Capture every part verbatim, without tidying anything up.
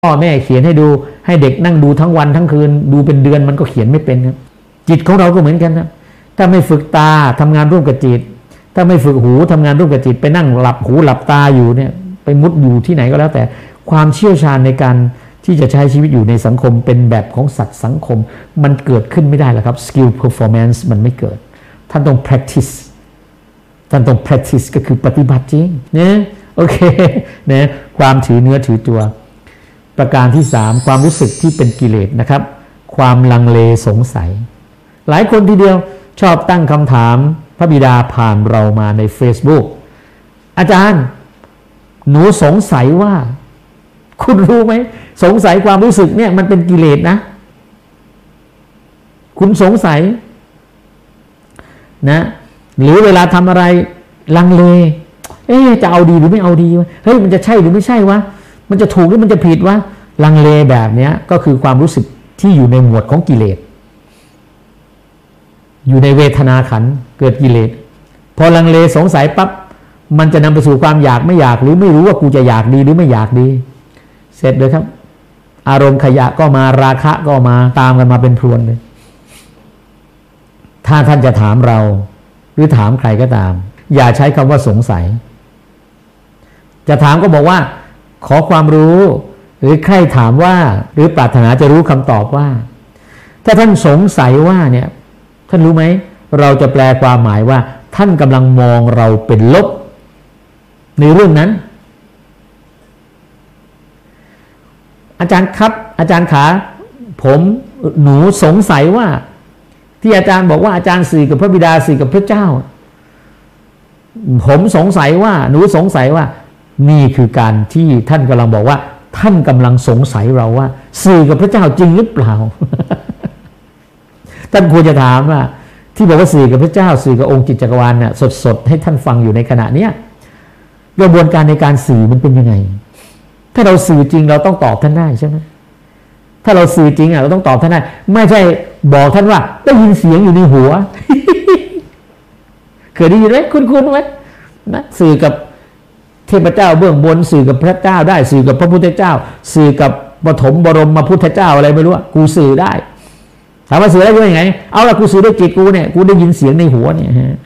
พ่อแม่เขียนให้ดูให้เด็กนั่งดูทั้งวันทั้งคืนดูเป็นเดือนมันก็เขียนไม่เป็นครับจิตของเราก็เหมือนกันนะถ้าไม่ฝึกตาทำงานร่วมกับจิตถ้าไม่ฝึกหูทำงานร่วมกับจิตไปนั่งหลับหูหลับตาอยู่เนี่ยไปมุดอยู่ที่ไหนก็แล้วแต่ความเชี่ยวชาญในการที่จะใช้ชีวิตอยู่ในสังคมเป็นแบบของสัตว์สังคมมันเกิดขึ้นไม่ได้หรอกครับ skill performance มันไม่เกิดท่านต้อง practice ท่านต้อง practice ก็คือปฏิบัติจริงเนี่ยโอเคนะความถือเนื้อถือตัวประการที่สามความรู้สึกที่เป็นกิเลสนะครับความลังเลสงสัยหลายคนทีเดียวชอบตั้งคำถามพระบิดาผ่านเรามาใน Facebook อาจารย์หนูสงสัยว่าคุณรู้ไหมสงสัยความรู้สึกเนี่ยมันเป็นกิเลสนะคุณสงสัยนะหรือเวลาทำอะไรลังเลเอ๊ะจะเอาดีหรือไม่เอาดีวะเฮ้ยมันจะใช่หรือไม่ใช่วะมันจะถูกหรือมันจะผิดวะลังเลแบบนี้ก็คือความรู้สึกที่อยู่ในหมวดของกิเลสอยู่ในเวทนาขันธ์เกิดกิเลสพอลังเลสงสัยปั๊บมันจะนำไปสู่ความอยากไม่อยากหรือไม่รู้ว่ากูจะอยากดีหรือไม่อยากดีเสร็จเลยครับอารมณ์ขยะก็มาราคะก็มาตามกันมาเป็นพรวนเลยถ้าท่านจะถามเราหรือถามใครก็ตามอย่าใช้คำว่าสงสัยจะถามก็บอกว่าขอความรู้หรือใครถามว่าหรือปรารถนาจะรู้คำตอบว่าถ้าท่านสงสัยว่าเนี่ยท่านรู้ไหมเราจะแปลความหมายว่าท่านกำลังมองเราเป็นลบในเรื่องนั้นอาจารย์ครับอาจารย์ขาผมหนูสงสัยว่าที่อาจารย์บอกว่าอาจารย์สื่อกับพระบิดาสื่อกับพระเจ้าผมสงสัยว่าหนูสงสัยว่านี่คือการที่ท่านกำลังบอกว่าท่านกำลังสงสัยเราว่าสื่อกับพระเจ้าจริงหรือเปล่า ท่านควรจะถามว่าที่บอกว่าสื่อกับพระเจ้าสื่อกับองค์จิตจักรวาลน่ะสดๆให้ท่านฟังอยู่ในขณะเนี้ยกระบวนการในการสื่อมันเป็นยังไงถ้าเราสื่อจริงเราต้องตอบท่านได้ใช่ไหมถ้าเราสื่อจริงอ่ะเราต้องตอบท่านได้ไม่ใช่บอกท่านว่าได้ยินเสียงอยู่ในหัว เคยได้ยินไหมคุ้นๆไหมนะสื่อกับเทพเจ้าเบื้องบนสื่อกับพระเจ้าได้สื่อกับพระพุทธเจ้าสื่อกับปฐมบรมพุทธเจ้าอะไรไม่รู้กูสื่อได้ถามว่าสื่อได้ยังไงเอาละกูสื่อด้วยจิตกูเนี่ยกูได้ยินเสียงในหัวเนี่ย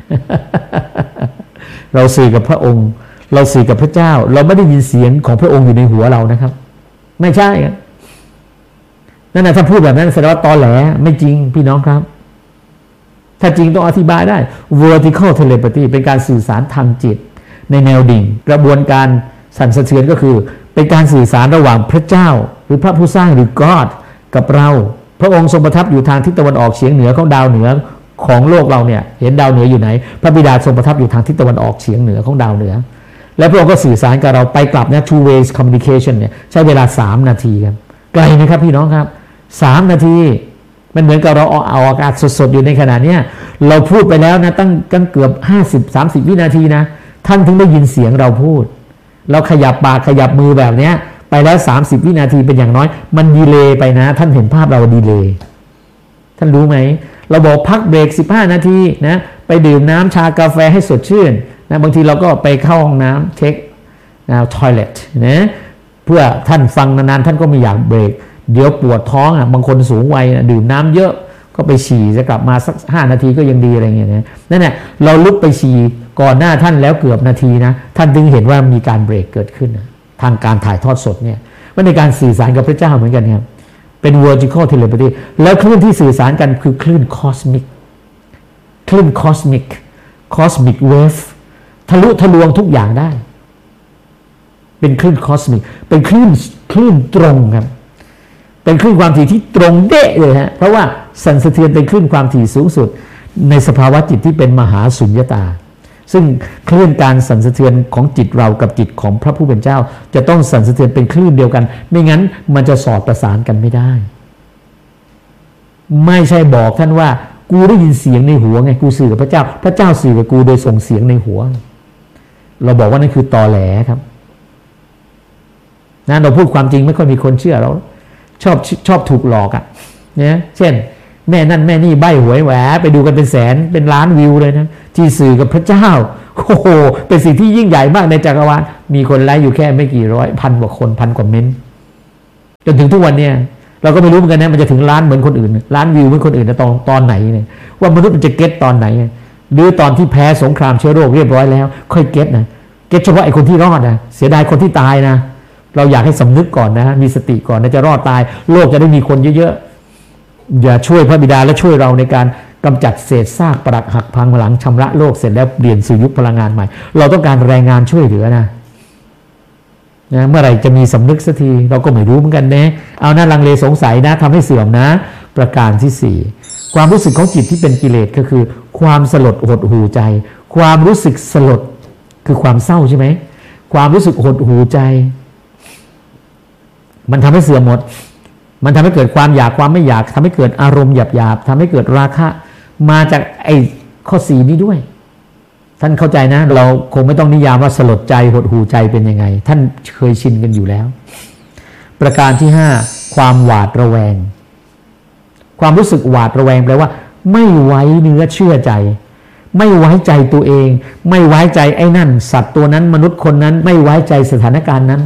เราสื่อกับพระองค์เราสื่อกับพระเจ้าเราไม่ได้ยินเสียงของพระองค์อยู่ในหัวเรานะครับไม่ใช่นั่นนะถ้าพูดแบบนั้นแสดงว่าตอแหลไม่จริงพี่น้องครับถ้าจริงต้องอธิบายได้ vertical telepathy เป็นการสื่อสารทางจิตในแนวดิ่งกระบวนการสั่นสะเทือนก็คือเป็นการสื่อสารระหว่างพระเจ้าหรือพระผู้สร้างหรือ God กับเราพระองค์ทรงประทับอยู่ทางทิศตะวันออกเฉียงเหนือของดาวเหนือของโลกเราเนี่ยเห็นดาวเหนืออยู่ไหนพระบิดาทรงประทับอยู่ทางทิศตะวันออกเฉียงเหนือของดาวเหนือและพระองค์ก็สื่อสารกับเราไปกลับนะ two ways communication เนี่ยใช้เวลาสามนาทีครับไกลไหมครับพี่น้องครับสามนาทีมันเหมือนกับเราเอาอากาศสดๆอยู่ในขณะนี้เราพูดไปแล้วนะตั้งตั้งเกือบห้าสิบ สามสิบวินาทีนะท่านถึงได้ยินเสียงเราพูดเราขยับปากขยับมือแบบนี้ไปแล้วสามสิบวินาทีเป็นอย่างน้อยมันดีเลย์ไปนะท่านเห็นภาพเราดีเลย์ท่านรู้ไหมเราบอกพักเบรกสิบห้านาทีนะไปดื่มน้ำชากาแฟให้สดชื่นนะบางทีเราก็ไปเข้าห้องน้ำเช็คนะทอยเลทนะเพื่อท่านฟังนานๆท่านก็ไม่อยากเบรกเดี๋ยวปวดท้องอ่ะบางคนสูงวัยดื่มน้ำเยอะก็ไปฉี่จะกลับมาสักห้านาทีก็ยังดีอะไรเงี้ยนะนั่นแหละเราลุกไปฉี่ก่อนหน้าท่านแล้วเกือบนาทีนะท่านถึงเห็นว่ามีการเบรกเกิดขึ้นนะทางการถ่ายทอดสดเนี่ยมันในการสื่อสารกับพระเจ้าเหมือนกันครับเป็น vertical telepathy แล้วคลื่นที่สื่อสารกันคือคลื่น cosmic คลื่น cosmic cosmic wave ทะลุทะลวงทุกอย่างได้เป็นคลื่น cosmic เป็นคลื่นคลื่นตรงครับเป็นคลื่นความถี่ที่ตรงเด๊ะเลยฮะเพราะว่าสั่นสะเทือนเป็นคลื่นความถี่สูงสุดในสภาวะจิตที่เป็นมหาสุญญตาซึ่งคลื่นการสั่นสะเทือนของจิตเรากับจิตของพระผู้เป็นเจ้าจะต้องสั่นสะเทือนเป็นคลื่นเดียวกันไม่งั้นมันจะสอดประสานกันไม่ได้ไม่ใช่บอกท่านว่ากูได้ยินเสียงในหัวไงกูสื่อกับพระเจ้าพระเจ้าสื่อกับกูโดยส่งเสียงในหัวเราบอกว่านั่นคือตอแหลครับนะเราพูดความจริงไม่ค่อยมีคนเชื่อเราชอบชอบถูกหลอกอ่ะเนี่ยเช่นแม่นั่นแม่นี่ใบ้หวยแหวไปดูกันเป็นแสนเป็นล้านวิวเลยนะที่สื่อกับพระเจ้าโอ้โหเป็นสิ่งที่ยิ่งใหญ่มากในจักรวาลมีคนไลค์อยู่แค่ไม่กี่ร้อยพันกว่าคนพันกว่าเม้นจนถึงทุกวันเนี่ยเราก็ไม่รู้เหมือนกันนะมันจะถึงล้านเหมือนคนอื่นล้านวิวเหมือนคนอื่นนะตอนตอนไหนเนี่ยว่ามนุษย์มันจะเก็ตตอนไหนหรือตอนที่แพ้สงครามเชื้อโรคเรียบร้อยแล้วค่อยเก็ตนะเก็ตเฉพาะไอ้คนที่รอดนะเสียดายคนที่ตายนะเราอยากให้สำนึกก่อนนะมีสติก่อนนะจะรอดตายโลกจะได้มีคนเยอะๆอย่าช่วยพระบิดาและช่วยเราในการกำจัดเศษซากปรักหักพังหลังชำระโลกเสร็จแล้วเปลี่ยนสู่ยุคพลังงานใหม่เราต้องการแรงงานช่วยเหลือนะนะเมื่อไหร่จะมีสำนึกสักทีเราก็ไม่รู้เหมือนกันนะเอาหน้าลังเลสงสัยนะทำให้เสื่อมนะประการที่สี่ความรู้สึกของจิตที่เป็นกิเลสก็คือความสลดหดหู่ใจความรู้สึกสลดคือความเศร้าใช่ไหมความรู้สึกหดหู่ใจมันทำให้เสื่อมหมดมันทำให้เกิดความอยากความไม่อยากทำให้เกิดอารมณ์หยาบๆทำให้เกิดราคะมาจากไอ้ข้อสี่นี้ด้วยท่านเข้าใจนะเราคงไม่ต้องนิยามว่าสลดใจหดหู่ใจเป็นยังไงท่านเคยชินกันอยู่แล้วประการที่ห้าความหวาดระแวงความรู้สึกหวาดระแวงแปลว่าไม่ไว้เนื้อเชื่อใจไม่ไว้ใจตัวเองไม่ไว้ใจไอ้นั่นสัตว์ตัวนั้นมนุษย์คนนั้นไม่ไว้ใจสถานการณ์นั้น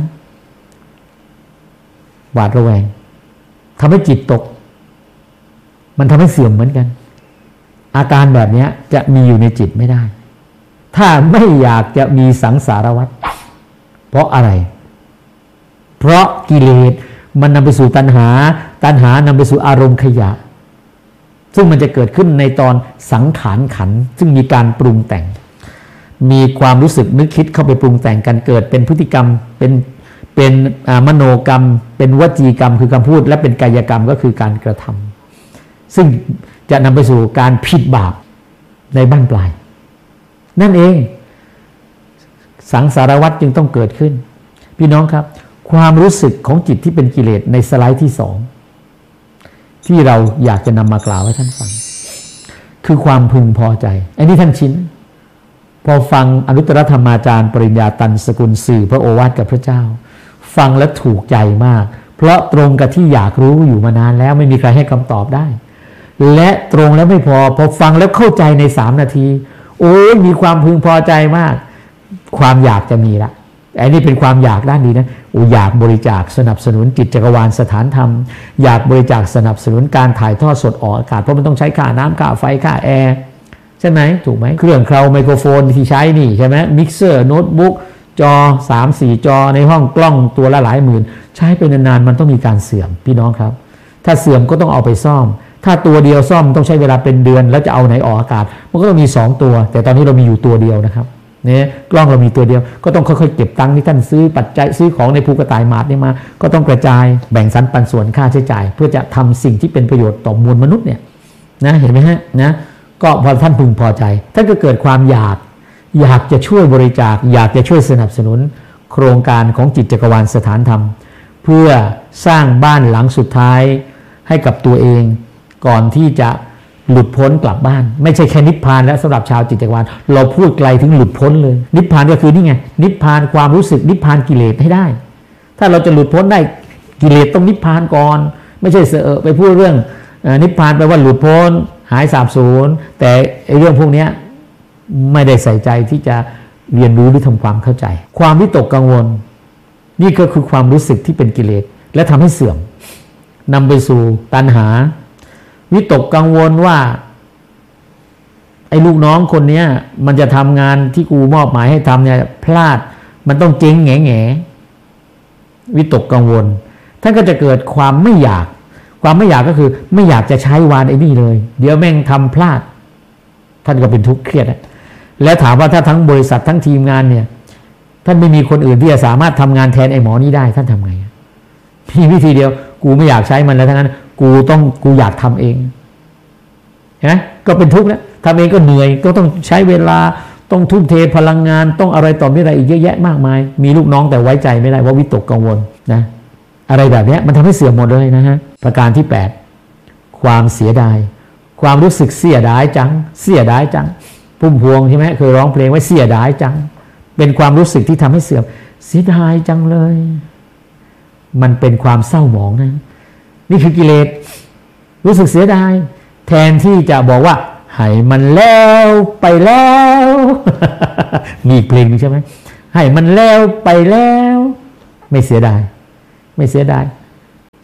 หวาดระแวงทำให้จิตตกมันทำให้เสื่อมเหมือนกันอาการแบบนี้จะมีอยู่ในจิตไม่ได้ถ้าไม่อยากจะมีสังสารวัฏเพราะอะไรเพราะกิเลสมันนำไปสู่ตัณหาตัณหานำไปสู่อารมณ์ขยะซึ่งมันจะเกิดขึ้นในตอนสังขารขันธ์ซึ่งมีการปรุงแต่งมีความรู้สึกนึกคิดเข้าไปปรุงแต่งกันเกิดเป็นพฤติกรรมเป็นเป็นมโนกรรมเป็นวจีกรรมคือคำพูดและเป็นกายกรรมก็คือการกระทำซึ่งจะนำไปสู่การผิดบาปในบั้นปลายนั่นเองสังสารวัฏจึงต้องเกิดขึ้นพี่น้องครับความรู้สึกของจิตที่เป็นกิเลสในสไลด์ที่สองที่เราอยากจะนำมากล่าวให้ท่านฟังคือความพึงพอใจอันนี้ท่านชินพอฟังอนุตตรธรรมาจารย์ปริญญาตันสกุลสื่อพระโอวาทกับพระเจ้าฟังแล้วถูกใจมากเพราะตรงกับที่อยากรู้อยู่มานานแล้วไม่มีใครให้คำตอบได้และตรงแล้วไม่พอพอฟังแล้วเข้าใจในสามนาทีโอ้ยมีความพึงพอใจมากความอยากจะมีละไอ้นี่เป็นความอยากด้านดีนะโอ้อยากบริจาคสนับสนุนจิตจักรวาลสถานธรรมอยากบริจาคสนับสนุนการถ่ายทอดสดออกอากาศเพราะมันต้องใช้ค่าน้ำค่าไฟค่าแอร์ใช่ไหมถูกไหมเครื่องเคราไมโครโฟนที่ใช้นี่ใช่ไหมมิกเซอร์โน้ตบุ๊กจอ สามสี่ จอในห้องกล้องตัวละหลายหมื่นใช้ไปนานๆมันต้องมีการเสื่อมพี่น้องครับถ้าเสื่อมก็ต้องเอาไปซ่อมถ้าตัวเดียวซ่อมต้องใช้เวลาเป็นเดือนแล้วจะเอาไหนออกอากาศมันก็ต้องมีสองตัวแต่ตอนนี้เรามีอยู่ตัวเดียวนะครับเนี่ยกล้องเรามีตัวเดียวก็ต้องค่อยๆเก็บตังค์ที่ท่านซื้อปัจจัยซื้อของในภูกระต่ายหมาดนี่มาก็ต้องกระจายแบ่งสรรปันส่วนค่าใช้จ่ายเพื่อจะทำสิ่งที่เป็นประโยชน์ต่อมวลมนุษย์เนี่ยนะเห็นไหมฮะนะก็พอท่านพึงพอใจท่านก็เกิดความอยากอยากจะช่วยบริจาคอยากจะช่วยสนับสนุนโครงการของจิตจักรวาลสถานธรรมเพื่อสร้างบ้านหลังสุดท้ายให้กับตัวเองก่อนที่จะหลุดพ้นกลับบ้านไม่ใช่แค่นิพพานแล้วสำหรับชาวจิตจักรวาลเราพูดไกลถึงหลุดพ้นเลยนิพพานก็คือนี่ไงนิพพานความรู้สึกนิพพานกิเลสให้ได้ถ้าเราจะหลุดพ้นได้กิเลสต้องนิพพานก่อนไม่ใช่เสอะไปพูดเรื่องนิพพานแปลว่าหลุดพ้นหายสาบสูญแต่ไอ้เรื่องพวกนี้ไม่ได้ใส่ใจที่จะเรียนรู้หรือทำความเข้าใจความวิตกกังวลนี่ก็คือความรู้สึกที่เป็นกิเลสและทำให้เสื่อมนำไปสู่ตัณหาวิตกกังวลว่าไอ้ลูกน้องคนนี้มันจะทำงานที่กูมอบหมายให้ทำเนี่ยพลาดมันต้องเจ๊งแง่แง่วิตกกังวลท่านก็จะเกิดความไม่อยากความไม่อยากก็คือไม่อยากจะใช้วานไอ้นี่เลยเดี๋ยวแม่งทำพลาดท่านก็เป็นทุกข์เครียดแล้วถามว่าถ้าทั้งบริษัททั้งทีมงานเนี่ยท่านไม่มีคนอื่นที่จะสามารถทำงานแทนไอ้หมอนี้ได้ท่านทำไงมีวิธีเดียวกูไม่อยากใช้มันแล้วทั้งนั้นกูต้องกูอยากทำเองนะก็เป็นทุกข์แล้วทำเองก็เหนื่อยก็ต้องใช้เวลาต้องทุ่มเทพลังงานต้องอะไรต่อไม่อะไรอีกเยอะแยะมากมายมีลูกน้องแต่ไว้ใจไม่ได้เพราะวิตกกังวลนะอะไรแบบนี้มันทำให้เสื่อมหมดเลยนะฮะประการที่แปดความเสียดายความรู้สึกเสียดายจังเสียดายจังพุ่มพวงใช่ไหมเคยร้องเพลงไว้เสียดายจังเป็นความรู้สึกที่ทำให้เสื่อมเสียดายจังเลยมันเป็นความเศร้าหมองนะนี่คือกิเลสรู้สึกเสียดายแทนที่จะบอกว่าให้มันแล้วไปแล้ว มีเพลงนึงใช่ไหมให้มันแล้วไปแล้วไม่เสียดายไม่เสียดาย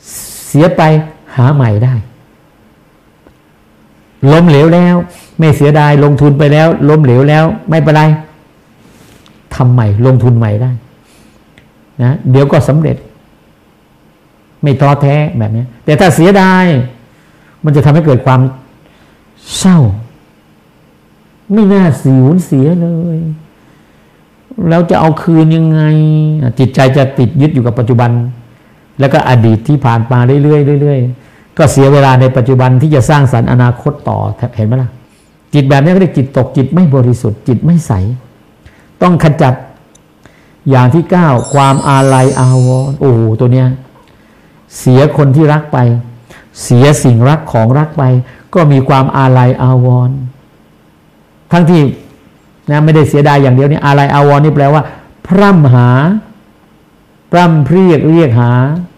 สียไปหาใหม่ได้ล้มเหลวแล้วไม่เสียดายลงทุนไปแล้วล้มเหลวแล้วไม่เป็นไรทำใหม่ลงทุนใหม่ได้นะเดี๋ยวก็สำเร็จไม่ท้อแท้แบบนี้แต่ถ้าเสียดายมันจะทำให้เกิดความเศร้าไม่น่าสูญเสียเลยแล้วจะเอาคืนยังไงจิตใจจะติดยึดอยู่กับปัจจุบันแล้วก็อดีตที่ผ่านมาเรื่อยๆเรื่อยๆก็เสียเวลาในปัจจุบันที่จะสร้างสรรค์อนาคตต่อเห็นไหมล่ะจิตแบบนี้ก็เรียกจิตตกจิตไม่บริสุทธิ์จิตไม่ใสต้องขจัดอย่างที่เก้าความอาลัยอาวรณ์โอ้ตัวเนี้ยเสียคนที่รักไปเสียสิ่งรักของรักไปก็มีความอาลัยอาวรณ์ทั้งที่นะไม่ได้เสียดายอย่างเดียวนี่อาลัยอาวรณ์นี่แปลว่าพร่ำหาพร่ำเพรียกเรียกหา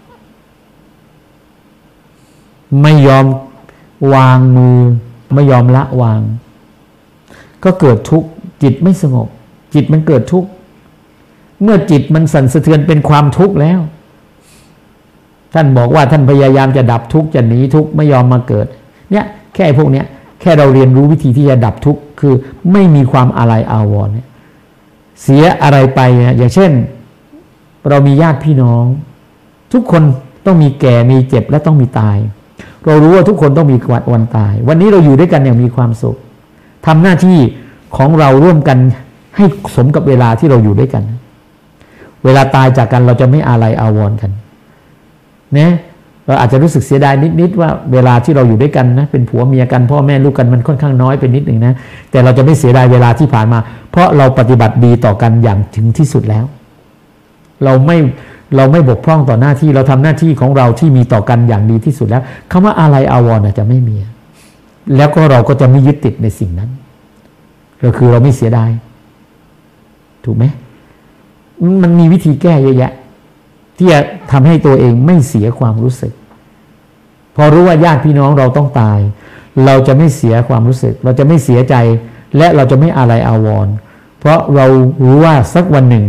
ไม่ยอมวางมือไม่ยอมละวางก็เกิดทุกข์จิตไม่สงบจิตมันเกิดทุกข์เมื่อจิตมันสั่นสะเทือนเป็นความทุกข์แล้วท่านบอกว่าท่านพยายามจะดับทุกข์จะหนีทุกข์ไม่ยอมมาเกิดเนี่ยแค่พวกเนี้ยแค่เราเรียนรู้วิธีที่จะดับทุกข์คือไม่มีความอาลัยอาวรณ์เนี่ยเสียอะไรไปนะอย่างเช่นเรามีญาติพี่น้องทุกคนต้องมีแก่มีเจ็บและต้องมีตายเรารู้ว่าทุกคนต้องมีวันตายวันนี้เราอยู่ด้วยกันอย่างมีความสุขทำหน้าที่ของเราร่วมกันให้สมกับเวลาที่เราอยู่ด้วยกันเวลาตายจากกันเราจะไม่อาลัยอาวรณ์กันเนี่ยเราอาจจะรู้สึกเสียดายนิดๆว่าเวลาที่เราอยู่ด้วยกันนะเป็นผัวเมียกันพ่อแม่ลูกกันมันค่อนข้างน้อยไปนิดหนึ่งนะแต่เราจะไม่เสียดายเวลาที่ผ่านมาเพราะเราปฏิบัติดีต่อกันอย่างถึงที่สุดแล้วเราไม่เราไม่บกพร่องต่อหน้าที่เราทำหน้าที่ของเราที่มีต่อกันอย่างดีที่สุดแล้วคำว่าอาลัยอาวรณ์จะไม่มีแล้วก็เราก็จะไม่ยึดติดในสิ่งนั้นก็คือเราไม่เสียดายถูกไหมมันมีวิธีแก้เยอะแยะที่จะทำให้ตัวเองไม่เสียความรู้สึกพอรู้ว่าญาติพี่น้องเราต้องตายเราจะไม่เสียความรู้สึกเราจะไม่เสียใจและเราจะไม่อาลัยอาวรณ์เพราะเรารู้ว่าสักวันหนึ่ง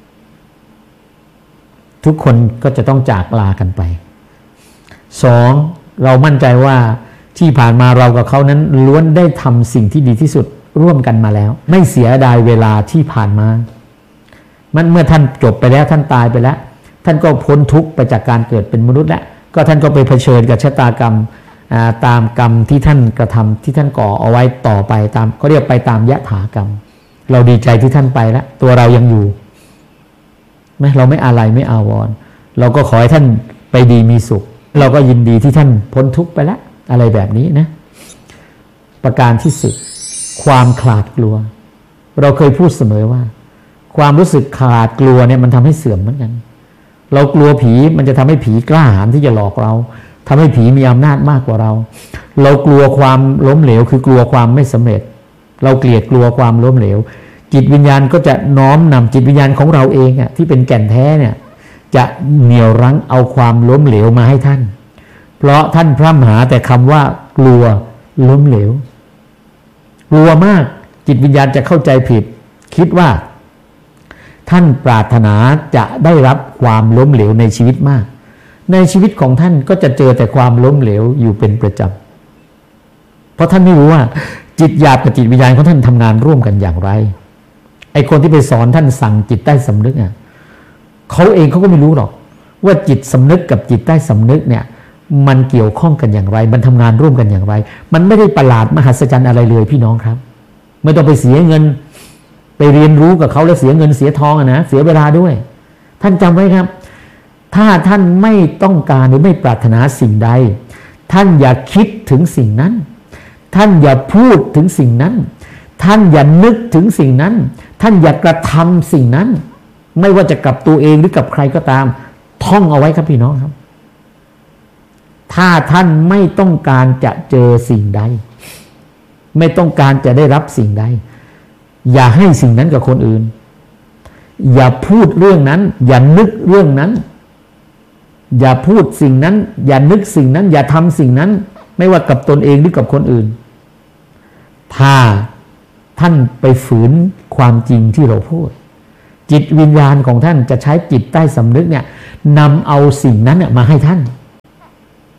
ทุกคนก็จะต้องจากลากันไปสองเรามั่นใจว่าที่ผ่านมาเรากับเขานั้นล้วนได้ทำสิ่งที่ดีที่สุดร่วมกันมาแล้วไม่เสียดายเวลาที่ผ่านมามันเมื่อท่านจบไปแล้วท่านตายไปแล้วท่านก็พ้นทุกข์ไปจากการเกิดเป็นมนุษย์แล้วก็ท่านก็ไปเผชิญกับชะตากรรมตามกรรมที่ท่านกระทำที่ท่านก่อเอาไว้ต่อไปตามเขาเรียกไปตามยถากรรมเราดีใจที่ท่านไปแล้วตัวเรายังอยู่ไหมเราไม่อาลัยไม่อาวรณ์เราก็ขอให้ท่านไปดีมีสุขเราก็ยินดีที่ท่านพ้นทุกข์ไปแล้วอะไรแบบนี้นะประการที่สิบความขลาดกลัวเราเคยพูดเสมอว่าความรู้สึกขลาดกลัวเนี่ยมันทำให้เสื่อมเหมือนกันเรากลัวผีมันจะทำให้ผีกล้าหาญที่จะหลอกเราทำให้ผีมีอำนาจมากกว่าเราเรากลัวความล้มเหลวคือกลัวความไม่สำเร็จเราเกลียดกลัวความล้มเหลวจิตวิญญาณก็จะน้อมนำจิตวิญญาณของเราเองอ่ะที่เป็นแก่นแท้เนี่ยจะเหนี่ยวรั้งเอาความล้มเหลวมาให้ท่านเพราะท่านพร่ำหาแต่คำว่ากลัวล้มเหลวกลัวมากจิตวิญญาณจะเข้าใจผิดคิดว่าท่านปรารถนาจะได้รับความล้มเหลวในชีวิตมากในชีวิตของท่านก็จะเจอแต่ความล้มเหลวอยู่เป็นประจำเพราะท่านไม่รู้ว่าจิตหยาบกับจิตวิญญาณของท่านทำงานร่วมกันอย่างไรไอ้คนที่ไปสอนท่านสั่งจิตใต้สำนึกอ่ะเขาเองเขาก็ไม่รู้หรอกว่าจิตสำนึกกับจิตใต้สำนึกเนี่ยมันเกี่ยวข้องกันอย่างไรมันทำงานร่วมกันอย่างไรมันไม่ได้ประหลาดมหัศจรรย์อะไรเลยพี่น้องครับไม่ต้องไปเสียเงินไปเรียนรู้กับเขาแล้วเสียเงินเสียทองนะเสียเวลาด้วยท่านจำไว้ครับถ้าท่านไม่ต้องการหรือไม่ปรารถนาสิ่งใดท่านอย่าคิดถึงสิ่งนั้นท่านอย่าพูดถึงสิ่งนั้นท่านอย่านึกถึงสิ่งนั้นท่านอย่ากระทำสิ่งนั้นไม่ว่าจะกับตัวเองหรือกับใครก็ตามท่องเอาไว้ครับพี่น้องครับถ้าท่านไม่ต้องการจะเจอสิ่งใดไม่ต้องการจะได้รับสิ่งใดอย่าให้สิ่งนั้นกับคนอื่นอย่าพูดเรื่องนั้นอย่านึกเรื่องนั้นอย่าพูดสิ่งนั้นอย่านึกสิ่งนั้นอย่าทำสิ่งนั้นไม่ว่ากับตนเองหรือกับคนอื่นถ้าท่านไปฝืนความจริงที่เราพูดจิตวิญญาณของท่านจะใช้จิตใต้สำนึกเนี่ยนำเอาสิ่งนั้นมาให้ท่าน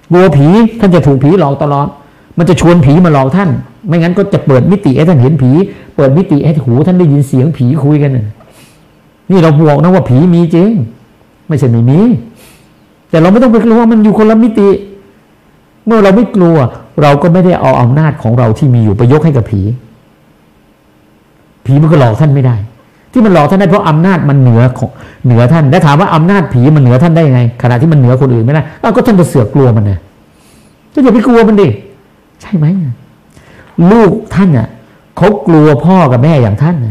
กลัวผีท่านจะถูกผีหลอกตลอดมันจะชวนผีมาหลอกท่านไม่งั้นก็จะเปิดมิติให้ท่านเห็นผีเปิดมิติให้หูท่านได้ยินเสียงผีคุยกันนี่เราบอกนะว่าผีมีจริงไม่ใช่ไม่มีแต่เราไม่ต้องไปกลัวมันอยู่คนละมิติเมื่อเราไม่กลัวเราก็ไม่ได้เอาอำนาจของเราที่มีอยู่ไปยกให้กับผีผีมันก็หลอกท่านไม่ได้ที่มันหลอกท่านได้เพราะอำนาจมันเหนือของเหนือท่านแล้วถามว่าอำนาจผีมันเหนือท่านได้ยังไงขณะที่มันเหนือคนอื่นไม่ได้อ้าวก็ท่านไปเสือกกลัวมันนะก็อย่าไปกลัวมันดิใช่ไหมลูกท่านอ่ะเขากลัวพ่อกับแม่อย่างท่านนะ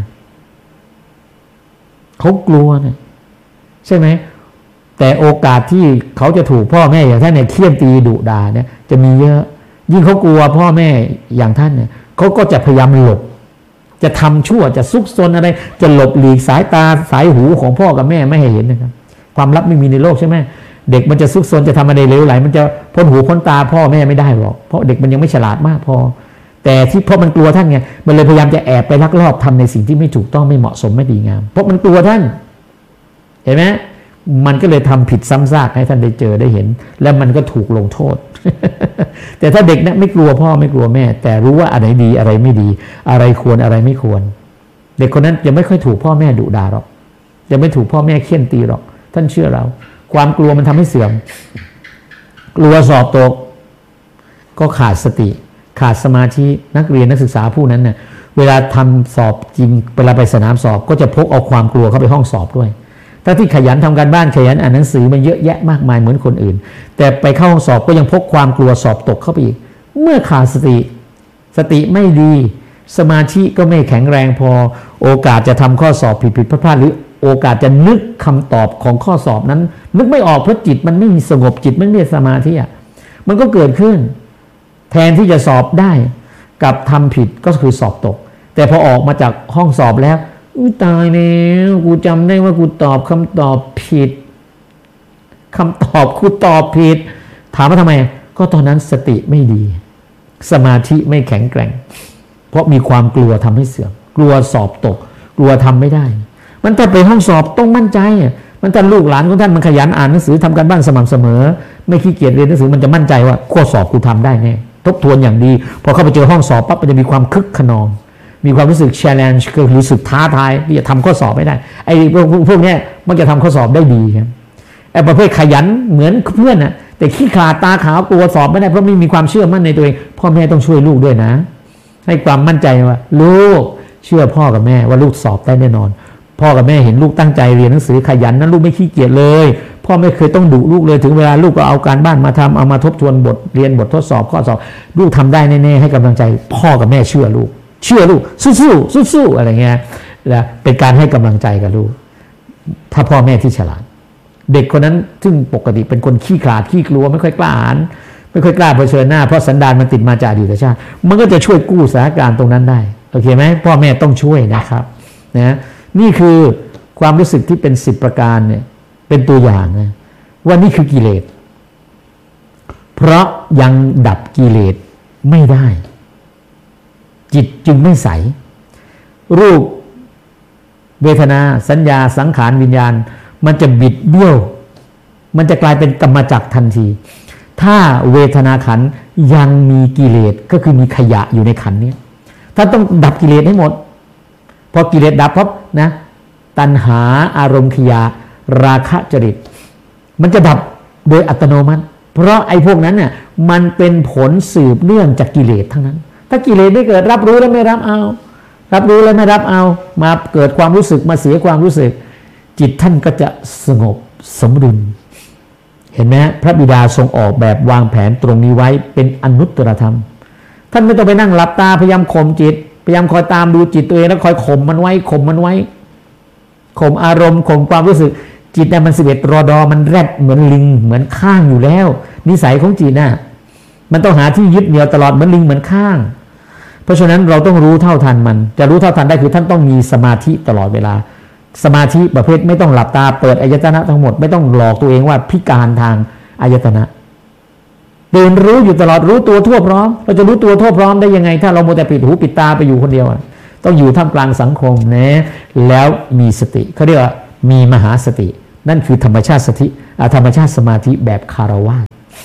เขากลัวนะใช่ไหมแต่โอกาสที่เขาจะถูกพ่อแม่อย่างท่านเนี่ยเคี่ยนตีดุด่าเนี่ยจะมีเยอะยิ่งเขากลัวพ่อแม่อย่างท่านเนี่ยเขาก็จะพยายามหลบจะทำชั่วจะซุกซนอะไรจะหลบหลีกสายตาสายหูของพ่อกับแม่ไม่ให้เห็นนะครับความลับไม่มีในโลกใช่ไหมเด็กมันจะซุกซนจะทำอะไรเลวไหลมันจะพ้นหูพ้นตาพ่อแม่ไม่ได้หรอกเพราะเด็กมันยังไม่ฉลาดมากพอแต่ที่เพราะมันกลัวท่านไงมันเลยพยายามจะแอบไปลักลอบทำในสิ่งที่ไม่ถูกต้องไม่เหมาะสมไม่ดีงามเพราะมันกลัวท่านเห็นไหมมันก็เลยทำผิดซ้ำซากให้ท่านได้เจอได้เห็นแล้วมันก็ถูกลงโทษ แต่ถ้าเด็กนะไม่กลัวพ่อไม่กลัวแม่แต่รู้ว่าอะไรดีอะไรไม่ดีอะไรควรอะไรไม่ควรเด็กคนนั้นจะไม่ค่อยถูกพ่อแม่ดุด่าหรอกจะไม่ถูกพ่อแม่เฆี่ยนตีหรอกท่านเชื่อเราความกลัวมันทำให้เสื่อมกลัวสอบตกก็ขาดสติขาดสมาธินักเรียนนักศึกษาผู้นั้นเน่ยเวลาทำสอบจริงเวลาไปสนามสอบก็จะพกเอาความกลัวเข้าไปห้องสอบด้วยถ้าที่ขยันทำการบ้านขยันอ่านหนังสือมันเยอะแยะมากมายเหมือนคนอื่นแต่ไปเข้าห้องสอบก็ยังพกความกลัวสอบตกเข้าไปอีกเมื่อขาดสติสติไม่ดีสมาธิก็ไม่แข็งแรงพอโอกาสจะทำข้อสอบผิดผิดพลาดหรือโอกาสจะนึกคำตอบของข้อสอบนั้นนึกไม่ออกเพราะจิตมันไม่มีสงบจิตไม่มีสมาธิอ่ะมันก็เกิดขึ้นแทนที่จะสอบได้กับทำผิดก็คือสอบตกแต่พอออกมาจากห้องสอบแล้วอุ้ยตายแล้วกูจำได้ว่ากูตอบคำตอบผิดคำตอบกูตอบผิดถามว่าทำไมก็ตอนนั้นสติไม่ดีสมาธิไม่แข็งแกร่งเพราะมีความกลัวทำให้เสื่อมกลัวสอบตกกลัวทำไม่ได้มันถ้าไปห้องสอบต้องมั่นใจมันถ้าลูกหลานของท่านมันขยันอ่านหนังสือทำการบ้านสม่ำเสมอไม่ขี้เกียจเรียนหนังสือมันจะมั่นใจว่าข้อสอบกูทำได้แน่ทบทวนอย่างดีพอเข้าไปเจอห้องสอบปั๊บมันจะมีความคึกขนองมีความรู้สึก challenge คือรู้สึกท้าทายที่จะทำข้อสอบไม่ได้ไอ้พวกพวกนี้มันจะทำข้อสอบได้ดีครับไอ้ประเภทขยันเหมือนเพื่อนนะแต่ขี้ขลาดตาขาวกลัวสอบไม่ได้เพราะไม่มีความเชื่อมั่นในตัวเองพ่อแม่ต้องช่วยลูกด้วยนะให้ความมั่นใจว่าลูกเชื่อพ่อกับแม่ว่าลูกสอบได้แน่นอนพ่อกับแม่เห็นลูกตั้งใจเรียนหนังสือขยันนั้นลูกไม่ขี้เกียจเลยพ่อไม่เคยต้องดุลูกเลยถึงเวลาลูกก็เอาการบ้านมาทำเอามาทบทวนบทเรียนบททดสอบข้อสอบลูกทำได้แน่ๆให้กำลังใจพ่อกับแม่เชื่อลูกเชื่อลูกสู้ๆสู้ๆอะไรเงี้ยนะเป็นการให้กำลังใจกับลูกถ้าพ่อแม่ที่ฉลาดเด็กคนนั้นซึ่งปกติเป็นคนขี้ขลาดขี้กลัวไม่ค่อยกล้าอ่านไม่ค่อยกล้าเผชิญหน้าเพราะสันดานมันติดมาจากอดีตชาติมันก็จะช่วยกู้สถานการณ์ตรงนั้นได้โอเคไหมพ่อแม่ต้องช่วยนะครับนะนี่คือความรู้สึกที่เป็นสิบประการเนี่ยเป็นตัวอย่างนะว่านี่คือกิเลสเพราะยังดับกิเลสไม่ได้จิตจึงไม่ใสรูปเวทนาสัญญาสังขารวิญญาณมันจะบิดเบี้ยวมันจะกลายเป็นกรรมจักรทันทีถ้าเวทนาขันธ์ยังมีกิเลสก็คือมีขยะอยู่ในขันธ์นี้ถ้าต้องดับกิเลสให้หมดพอกิเลสดับปั๊บนะตัณหาอารมณ์ขยะราคะจริตมันจะดับโดยอัตโนมัติเพราะไอ้พวกนั้นเนี่ยมันเป็นผลสืบเนื่องจากกิเลสทั้งนั้นถ้ากิเลสไม่เกิดรับรู้แล้วไม่รับเอารับรู้แล้วไม่รับเอามาเกิดความรู้สึกมาเสียความรู้สึกจิตท่านก็จะสงบสมดุลเห็นไหมพระบิดาทรงออกแบบวางแผนตรงนี้ไว้เป็นอนุตตรธรรมท่านไม่ต้องไปนั่งหลับตาพยายามข่มจิตพยายามคอยตามดูจิตตัวเองแล้วคอยข่มมันไว้ข่มมันไว้ข่มอารมณ์ข่มความรู้สึกจิตเนี่ยมันสิบเอ็ดรอดอมันแรดเหมือนลิงเหมือนข้างอยู่แล้วนิสัยของจิตน่ะมันต้องหาที่ยึดเหนี่ยวตลอดเหมือนลิงเหมือนข้างเพราะฉะนั้นเราต้องรู้เท่าทันมันจะรู้เท่าทันได้คือท่านต้องมีสมาธิตลอดเวลาสมาธิประเภทไม่ต้องหลับตาเปิดอายตนะทั้งหมดไม่ต้องหลอกตัวเองว่าพิการทางอายตนะตื่นรู้อยู่ตลอดรู้ตัวทั่วพร้อมเราจะรู้ตัวทั่วพร้อมได้ยังไงถ้าเราโมแต่ปิดหูปิดตาไปอยู่คนเดียวต้องอยู่ท่ามกลางสังคมนะแล้วมีสติเขาเรียกว่ามีมหาสตินั่นคือธรรมชาติสติธรรมชาติสมาธิแบบคารวะ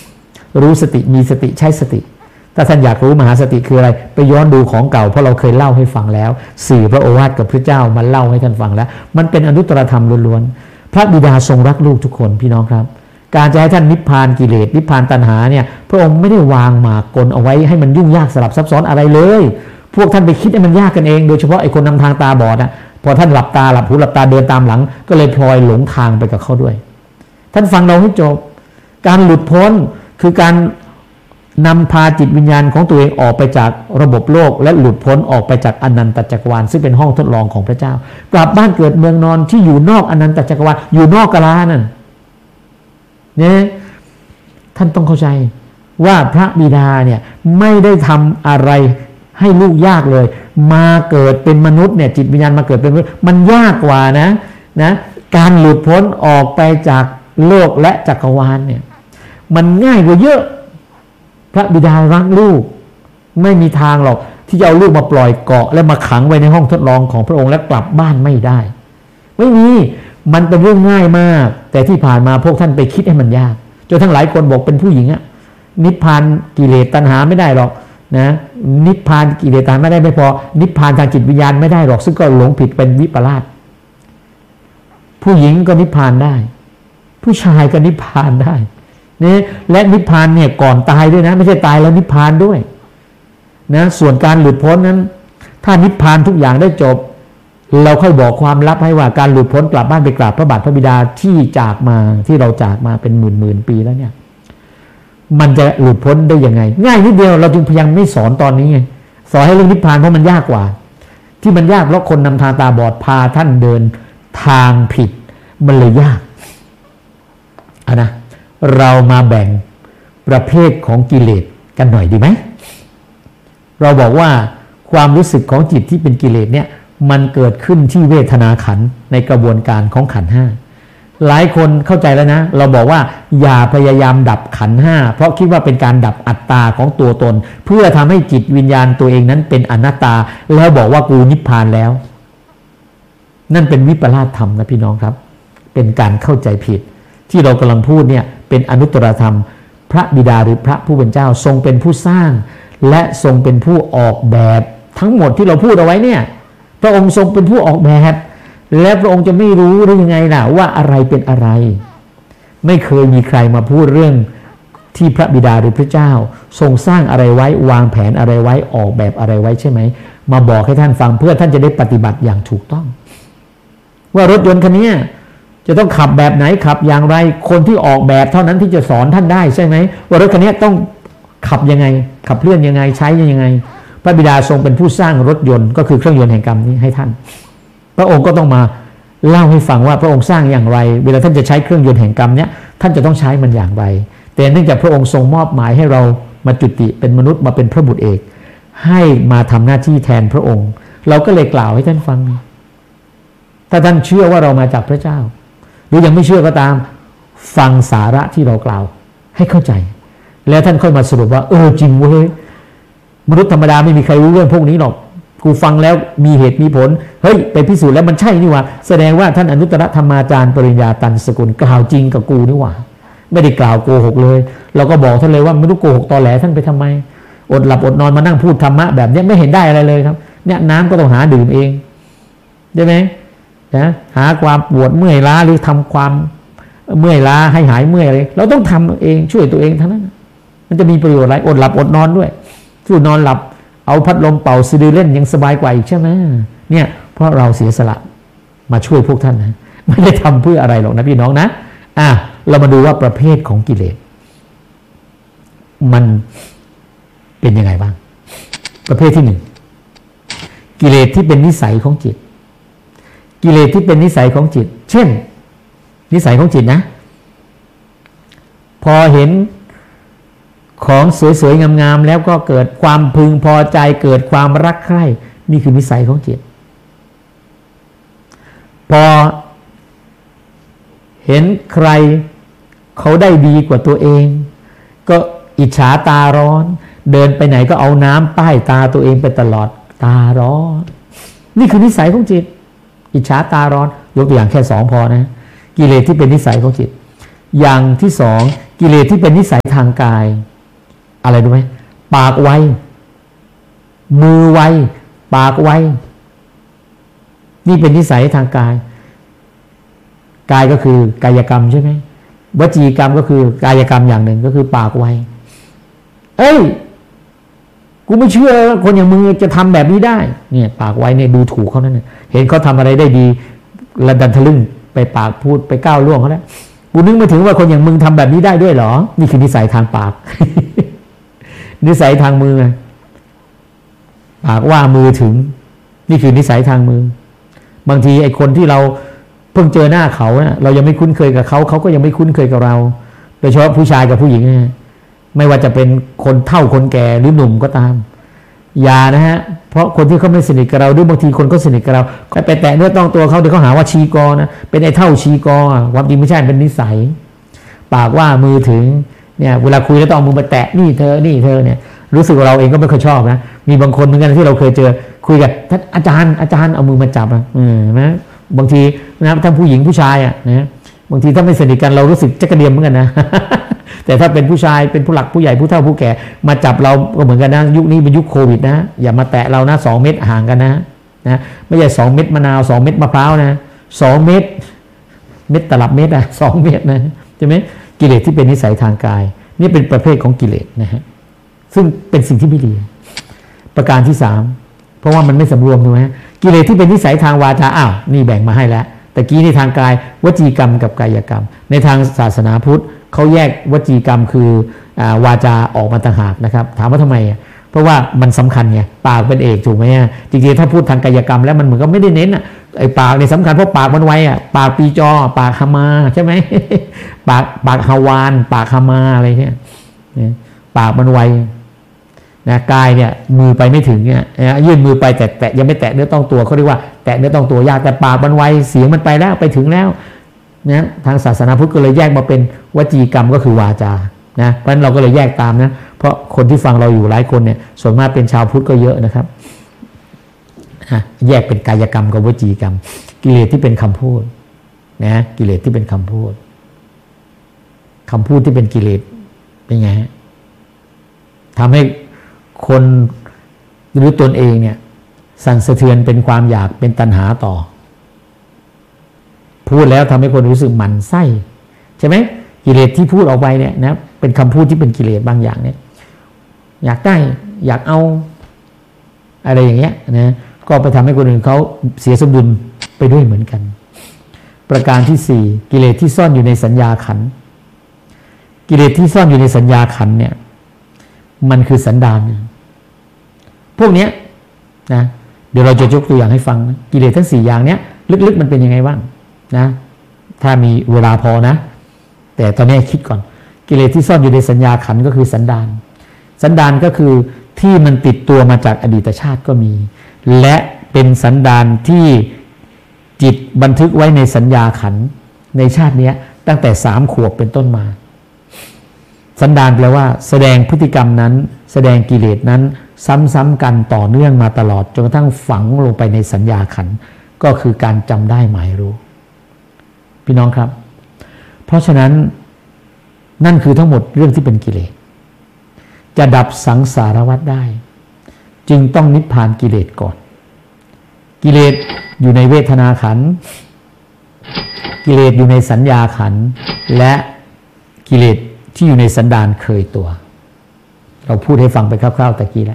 รู้สติมีสติใช้สติถ้าท่านอยากรู้มหาสติคืออะไรไปย้อนดูของเก่าเพราะเราเคยเล่าให้ฟังแล้วสื่อพระโอวาทกับพระเจ้ามาเล่าให้ท่านฟังแล้วมันเป็นอนุตตรธรรมล้วนๆพระบิดาทรงรักลูกทุกคนพี่น้องครับการจะให้ท่านนิพพานกิเลสนิพพานตัณหาเนี่ยพระองค์ไม่ได้วางหมากกลเอาไว้ให้มันยุ่งยากสลับซับซ้อนอะไรเลยพวกท่านไปคิดให้มันยากกันเองโดยเฉพาะไอ้คนนำทางตาบอดนะพอท่านหลับตาหลับหูหลับตาเดินตามหลังก็เลยพลอยหลงทางไปกับเขาด้วยท่านฟังเราให้จบการหลุดพ้นคือการนำพาจิตวิญญาณของตัวเองออกไปจากระบบโลกและหลุดพ้นออกไปจากอนันตจักรวาลซึ่งเป็นห้องทดลองของพระเจ้ากลับบ้านเกิดเมืองนอนที่อยู่นอกอนันตจักรวาลอยู่นอกกาลานั่นเนี่ยท่านต้องเข้าใจว่าพระบิดาเนี่ยไม่ได้ทำอะไรให้ลูกยากเลยมาเกิดเป็นมนุษย์เนี่ยจิตวิญญาณมาเกิดเป็นมนุษย์มันยากกว่านะนะการหลุดพ้นออกไปจากโลกและจักรวาลเนี่ยมันง่ายกว่าเยอะพระบิดารักลูกไม่มีทางหรอกที่จะเอาลูกมาปล่อยเกาะและมาขังไว้ในห้องทดลองของพระองค์และกลับบ้านไม่ได้ไม่มีมันเป็นเรื่องง่ายมากแต่ที่ผ่านมาพวกท่านไปคิดให้มันยากจนทั้งหลายคนบอกเป็นผู้หญิงอะนิพพานกิเลสตัณหาไม่ได้หรอกนะนิพพานกิเลสตัณหาไม่ได้ไม่พอนิพพานทางจิตวิญญาณไม่ได้หรอกซึ่งก็หลงผิดเป็นวิปลาสผู้หญิงก็นิพพานได้ผู้ชายก็นิพพานได้นี่และนิพพานเนี่ยก่อนตายด้วยนะไม่ใช่ตายแล้วนิพพานด้วยนะส่วนการหลุดพ้นนั้นถ้านิพพานทุกอย่างได้จบเราค่อยบอกความลับให้ว่าการหลุดพ้นกลับบ้านไปกราบพระบาทพระบิดาที่จากมาที่เราจากมาเป็นหมื่นหมื่นปีแล้วเนี่ยมันจะหลุดพ้นได้ยังไงง่ายนิดเดียวเราจึงพยายามไม่สอนตอนนี้ไงสอนให้เรื่องนิพพานเพราะมันยากกว่าที่มันยากเพราะคนนำทางตาบอดพาท่านเดินทางผิดมันเลยยากอ่ะนะเรามาแบ่งประเภทของกิเลสกันหน่อยดีไหมเราบอกว่าความรู้สึกของจิตที่เป็นกิเลสเนี่ยมันเกิดขึ้นที่เวทนาขันธ์ในกระบวนการของขันธ์ห้าหลายคนเข้าใจแล้วนะเราบอกว่าอย่าพยายามดับขันธ์ห้าเพราะคิดว่าเป็นการดับอัตตาของตัวตนเพื่อทำให้จิตวิญญาณตัวเองนั้นเป็นอนัตตาแล้วบอกว่ากูนิพพานแล้วนั่นเป็นวิปลาสธรรมนะพี่น้องครับเป็นการเข้าใจผิดที่เรากำลังพูดเนี่ยเป็นอนุตตรธรรมพระบิดาหรือพระผู้เป็นเจ้าทรงเป็นผู้สร้างและทรงเป็นผู้ออกแบบทั้งหมดที่เราพูดเอาไว้เนี่ยพระองค์ทรงเป็นผู้ออกแบบและพระองค์จะไม่รู้ได้ยังไงล่ะว่าอะไรเป็นอะไรไม่เคยมีใครมาพูดเรื่องที่พระบิดาหรือพระเจ้าทรงสร้างอะไรไว้วางแผนอะไรไว้ออกแบบอะไรไว้ใช่ไหมมาบอกให้ท่านฟังเพื่อท่านจะได้ปฏิบัติอย่างถูกต้องว่ารถยนต์คันนี้จะต้องขับแบบไหนขับอย่างไรคนที่ออกแบบเท่านั้นที่จะสอนท่านได้ใช่ไหมว่ารถคันนี้ต้องขับยังไงขับเคลื่อนยังไงใช้ยังไงพระบิดาทรงเป็นผู้สร้างรถยนต์ก็คือเครื่องยนต์แห่งกรรมนี้ให้ท่านพระองค์ก็ต้องมาเล่าให้ฟังว่าพระองค์สร้างอย่างไรเวลาท่านจะใช้เครื่องยนต์แห่งกรรมเนี้ยท่านจะต้องใช้มันอย่างไรแต่เนื่องจากพระองค์ทรงมอบหมายให้เรามาจุติเป็นมนุษย์มาเป็นพระบุตรเอกให้มาทำหน้าที่แทนพระองค์เราก็เลยกล่าวให้ท่านฟังถ้าท่านเชื่อว่าเรามาจากพระเจ้าหรือยังไม่เชื่อก็ตามฟังสาระที่เรากล่าวให้เข้าใจแล้วท่านค่อยมาสรุปว่าเออจริงเว้ยมนุษย์ธรรมดาไม่มีใครรู้เรื่องพวกนี้หรอกกูฟังแล้วมีเหตุมีผลเฮ้ยไปพิสูจน์แล้วมันใช่นี่หว่าแสดงว่าท่านอนุตตรธรรมาจารย์ปริญญาตันสกุลกล่าวจริงกับกูนี่หว่าไม่ได้กล่าวโกหกเลยเราก็บอกท่านเลยว่าไม่รู้โกหกตอแหลท่านไปทำไมอดหลับอดนอนมานั่งพูดธรรมะแบบนี้ไม่เห็นได้อะไรเลยครับเนี่ยน้ำก็ต้องหาดื่มเองใช่ไหมนะหาความปวดเมื่อยล้าหรือทำความเมื่อยล้าให้หายเมื่อยอะไรเราต้องทำเองช่วยตัวเองทั้งนั้นมันจะมีประโยชน์อะไรอดหลับอดนอนด้วยสู้นอนหลับเอาพัดลมเป่าสะดือเล่นยังสบายกว่าอีกใช่ไหมเนี่ยเพราะเราเสียสละมาช่วยพวกท่านนะไม่ได้ทำเพื่ออะไรหรอกนะพี่น้องนะอ่ะเรามาดูว่าประเภทของกิเลสมันเป็นยังไงบ้างประเภทที่หนึ่งกิเลสที่เป็นนิสัยของจิตกิเลสที่เป็นนิสัยของจิตเช่นนิสัยของจิตนะพอเห็นของสวยๆงามๆแล้วก็เกิดความพึงพอใจเกิดความรักใคร่นี่คือนิสัยของจิตพอเห็นใครเขาได้ดีกว่าตัวเองก็อิจฉาตาร้อนเดินไปไหนก็เอาน้ำป้ายตาตัวเองไปตลอดตาร้อนนี่คือนิสัยของจิตอิจฉาตาร้อนยกตัวอย่างแค่สองพอนะกิเลสที่เป็นนิสัยของจิตอย่างที่สองกิเลสที่เป็นนิสัยทางกายอะไรรู้ไหมปากไวมือไวปากไวนี่เป็นนิสัยทางกายกายก็คือกายกรรมใช่ไหมวจีกรรมก็คือกายกรรมอย่างหนึ่งก็คือปากไวเอ้ยกูไม่เชื่อคนอย่างมึงจะทำแบบนี้ได้เนี่ยปากไวเนี่ยดูถูกเขานั่นเห็นเขาทำอะไรได้ดีระดันทะลึ่งไปปากพูดไปก้าวล่วงเขาแล้วกูนึกไม่ถึงว่าคนอย่างมึงทำแบบนี้ได้ด้วยเหรอนี่คือนิสัยทางปาก นิสัยทางมือปากว่ามือถึงนี่คือนิสัยทางมือบางทีไอ้คนที่เราเพิ่งเจอหน้าเขานะเรายังไม่คุ้นเคยกับเขาเขาก็ยังไม่คุ้นเคยกับเราโดยเฉพาะผู้ชายกับผู้หญิงนะไม่ว่าจะเป็นคนเฒ่าคนแก่หรือหนุ่มก็ตามอย่านะฮะเพราะคนที่เขาไม่สนิทกับเราหรือบางทีคนก็สนิทกับเราก็ไปแตะเนื้อต้องตัวเขาเดี๋ยวเขาหาว่าชีกอนะเป็นไอ้เท่าชีกอความจริงไม่ใช่เป็นนิสัยปากว่ามือถึงเนี่ยเวลาคุยแล้วต้องเอามือมาแตะนี่เธอนี่เธอเนี่ยรู้สึกว่าเราเองก็ไม่ค่อยชอบนะมีบางคนเหมือนกันที่เราเคยเจอคุยกับท่านอาจารย์อาจารย์เอามือมาจับอ่ะอืมนะบางทีนะทั้งผู้หญิงผู้ชายอ่ะนะบางทีถ้าไม่สนิทกันเรารู้สึกจักระเดียมเหมือนกันนะ แต่ถ้าเป็นผู้ชายเป็นผู้หลักผู้ใหญ่ผู้เฒ่าผู้แก่มาจับเราก็เหมือนกันนะยุคนี้เป็นยุคโควิดนะอย่ามาแตะเรานะสองเม็ดห่างกันนะนะไม่ใช่สองเม็ดมะนาวสองเม็ดมะพร้าวนะสองเม็ดเม็ดตลับเม็ดอะสองเม็ดนะใช่ไหมกิเลสที่เป็นนิสัยทางกายนี่เป็นประเภทของกิเลสนะฮะซึ่งเป็นสิ่งที่ไม่ดีประการที่สามเพราะว่ามันไม่สำรวมถูกไหมกิเลสที่เป็นนิสัยทางวาจาอ้าวนี่แบ่งมาให้แล้วแต่กี้ในทางกายวจีกรรมกับกายกรรมในทางศาสนาพุทธเขาแยกวจีกรรมคือวาจาออกมาต่างหากนะครับถามว่าทำไมเพราะว่ามันสำคัญไงปากเป็นเอกถูกไหมจริงๆถ้าพูดทางกายกรรมแล้วมันเหมือนก็ไม่ได้เน้นอ่ะไอ้ปากเนี่ยสำคัญเพราะปากมันไวอ่ะปากปีจอปากฮามาใช่ไหม ปากปากฮาวานปากฮามาอะไรเนี่ยปากมันไวนะกายเนี่ยมือไปไม่ถึงเนี่ยยื่นมือไปแต่แตะยังไม่แตะเนื้อต้องตัวเขาเรียกว่าแตะเนื้อต้องตัวยากแต่ปากมันไวเสียงมันไปแล้วไปถึงแล้วนะทางศาสนาพุทธก็เลยแยกมาเป็นวจีกรรมก็คือวาจานะเพราะฉะนั้นเราก็เลยแยกตามนะเพราะคนที่ฟังเราอยู่หลายคนเนี่ยส่วนมากเป็นชาวพุทธก็เยอะนะครับแยกเป็นกายกรรมกับวจีกรรมกิเลสที่เป็นคำพูดนะกิเลสที่เป็นคำพูดคำพูดที่เป็นกิเลสเป็นไงฮะทำให้คนหรือตนเองเนี่ยสั่นสะเทือนเป็นความอยากเป็นตัณหาต่อพูดแล้วทำให้คนรู้สึกหมั่นไส้ใช่ไหมกิเลสที่พูดออกไปเนี่ยนะเป็นคำพูดที่เป็นกิเลสบางอย่างเนี่ยอยากได้อยากเอาอะไรอย่างเงี้ยนะก็ไปทำให้คนอื่นเขาเสียสมดุลไปด้วยเหมือนกันประการที่สี่กิเลสที่ซ่อนอยู่ในสัญญาขันธ์กิเลสที่ซ่อนอยู่ในสัญญาขันธ์เนี่ยมันคือสันดานพวกเนี้ยนะเดี๋ยวเราจะยกตัวอย่างให้ฟังนะกิเลสทั้งสี่อย่างเนี้ยลึกๆมันเป็นยังไงบ้างนะถ้ามีเวลาพอนะแต่ตอนนี้คิดก่อนกิเลสที่ซ่อนอยู่ในสัญญาขันธ์ก็คือสันดานสันดานก็คือที่มันติดตัวมาจากอดีตชาติก็มีและเป็นสันดานที่จิตบันทึกไว้ในสัญญาขันธ์ในชาตินี้ตั้งแต่สามขวบเป็นต้นมาสันดานแปลว่าแสดงพฤติกรรมนั้นแสดงกิเลสนั้นซ้ำๆกันต่อเนื่องมาตลอดจนกระทั่งฝังลงไปในสัญญาขันธ์ก็คือการจำได้หมายรู้พี่น้องครับเพราะฉะนั้นนั่นคือทั้งหมดเรื่องที่เป็นกิเลสจะดับสังสารวัฏได้จึงต้องนิพพานกิเลสก่อนกิเลสอยู่ในเวทนาขันธ์กิเลสอยู่ในสัญญาขันธ์และกิเลสที่อยู่ในสันดานเคยตัวเราพูดให้ฟังไปคร่าวๆตะกี้แล้ว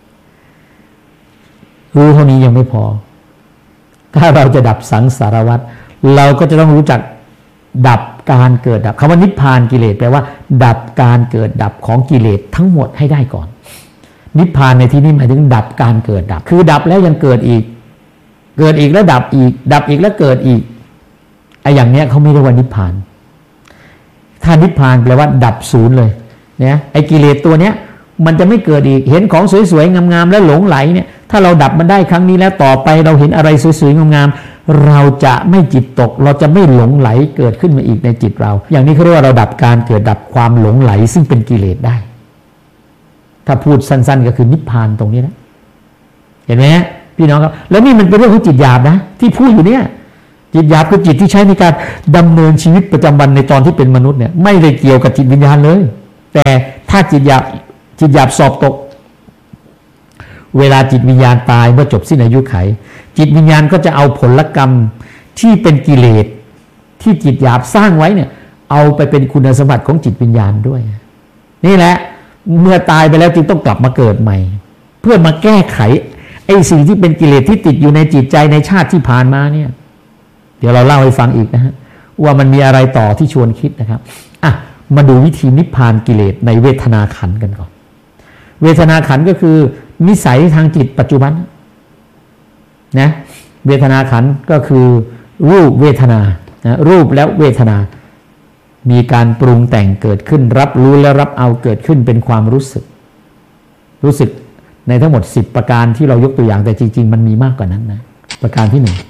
รู้เท่านี้ยังไม่พอถ้าเราจะดับสังสารวัฏเราก็จะต้องรู้จักดับการเกิดดับคำว่านิพพานกิเลสแปลว่าดับการเกิดดับของกิเลสทั้งหมดให้ได้ก่อนนิพพานในที่นี้หมายถึงดับการเกิดดับคือดับแล้วยังเกิดอีกเกิดอีกแล้วดับอีกดับอีกแล้วเกิดอีกไอ้อย่างเนี้ยเขาไม่เรียกว่านิพพานถ้านิพพานแปลว่าดับศูนย์เลยเนี่ยไอ้กิเลสตัวเนี้ยมันจะไม่เกิดอีกเห็นของสวยๆงามๆแล้วหลงไหลเนี่ยถ้าเราดับมันได้ครั้งนี้แล้วต่อไปเราเห็นอะไรสวยๆงามๆเราจะไม่จิตตกเราจะไม่หลงไหลเกิดขึ้นมาอีกในจิตเราอย่างนี้เขาเรียกว่าเราดับการเกิดดับความหลงไหลซึ่งเป็นกิเลสได้ถ้าพูดสั้นๆก็คือนิพพานตรงนี้นะเห็นไหมพี่น้องครับแล้วนี่มันเป็นเรื่องของจิตหยาบนะที่พูดอยู่เนี่ยจิตหยาบคือจิตที่ใช้ในการดำเนินชีวิตประจำวันในตอนที่เป็นมนุษย์เนี่ยไม่ได้เกี่ยวกับจิตวิญญาณเลยแต่ถ้าจิตหยาบจิตหยาบสอบตกเวลาจิตวิญญาณตายเมื่อจบสิ้นอายุไขจิตวิญญาณก็จะเอาผลกรรมที่เป็นกิเลสที่จิตหยาบสร้างไว้เนี่ยเอาไปเป็นคุณสมบัติของจิตวิญญาณด้วยนี่แหละเมื่อตายไปแล้วจึงต้องกลับมาเกิดใหม่เพื่อมาแก้ไขไอ้สิ่งที่เป็นกิเลสที่ติดอยู่ในจิตใจในชาติที่ผ่านมาเนี่ยเดี๋ยวเราเล่าให้ฟังอีกนะฮะว่ามันมีอะไรต่อที่ชวนคิดนะครับอ่ะมาดูวิธีนิพพานกิเลสในเวทนาขันธ์กันก่อนเวทนาขันธ์ก็คือนิสัยทางจิตปัจจุบันนะเวทนาขันธ์ก็คือรูปเวทนานะรูปแล้วเวทนามีการปรุงแต่งเกิดขึ้นรับรู้และรับเอาเกิดขึ้นเป็นความรู้สึกรู้สึกในทั้งหมดสิบประการที่เรายกตัวอย่างแต่จริงๆมันมีมากกว่านั้นนะประการที่หนึ่ง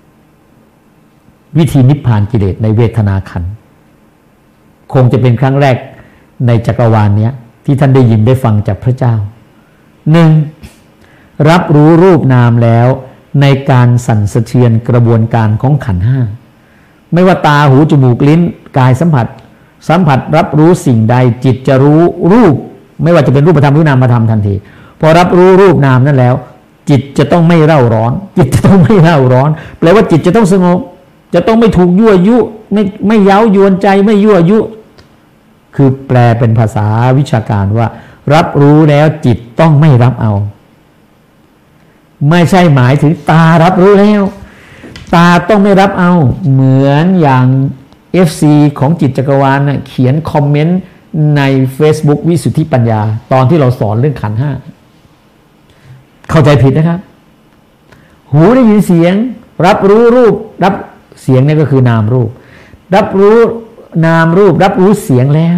วิธีนิพพานกิเลสในเวทนาขันธ์คงจะเป็นครั้งแรกในจักรวาลนี้ที่ท่านได้ยินได้ฟังจากพระเจ้าหนึ่งรับรู้รูปนามแล้วในการสั่นสะเทือนกระบวนการของขันธ์ห้าไม่ว่าตาหูจมูกลิ้นกายสัมผัสสัมผัสรับรู้สิ่งใดจิตจะรู้รูปไม่ว่าจะเป็นรูปธรรมหรือนามธรรมทันทีพอรับรู้รูปนามนั้นแล้วจิตจะต้องไม่เร่าร้อนจิตจะต้องไม่เร่าร้อนแปลว่าจิตจะต้องสงบจะต้องไม่ถูกยั่วยุไม่ไม่เย้ายวนใจไม่ยั่วยุคือแปลเป็นภาษาวิชาการว่ารับรู้แล้วจิตต้องไม่รับเอาไม่ใช่หมายถึงตารับรู้แล้วตาต้องไม่รับเอาเหมือนอย่าง เอฟ ซี ของจิตจักรวาลนะเขียนคอมเมนต์ใน Facebook วิสุทธิปัญญาตอนที่เราสอนเรื่องขันธ์ห้าเข้าใจผิดนะครับหูได้ยินเสียงรับรู้รูปรับเสียงนี่ก็คือนามรูปรับรู้นามรูปรับรู้เสียงแล้ว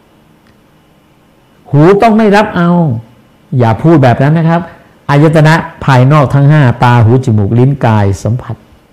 หูต้องไม่รับเอาอย่าพูดแบบนั้นนะครับอายตนะภายนอกทั้งห้าตาหูจมูกลิ้นกายสัมผัส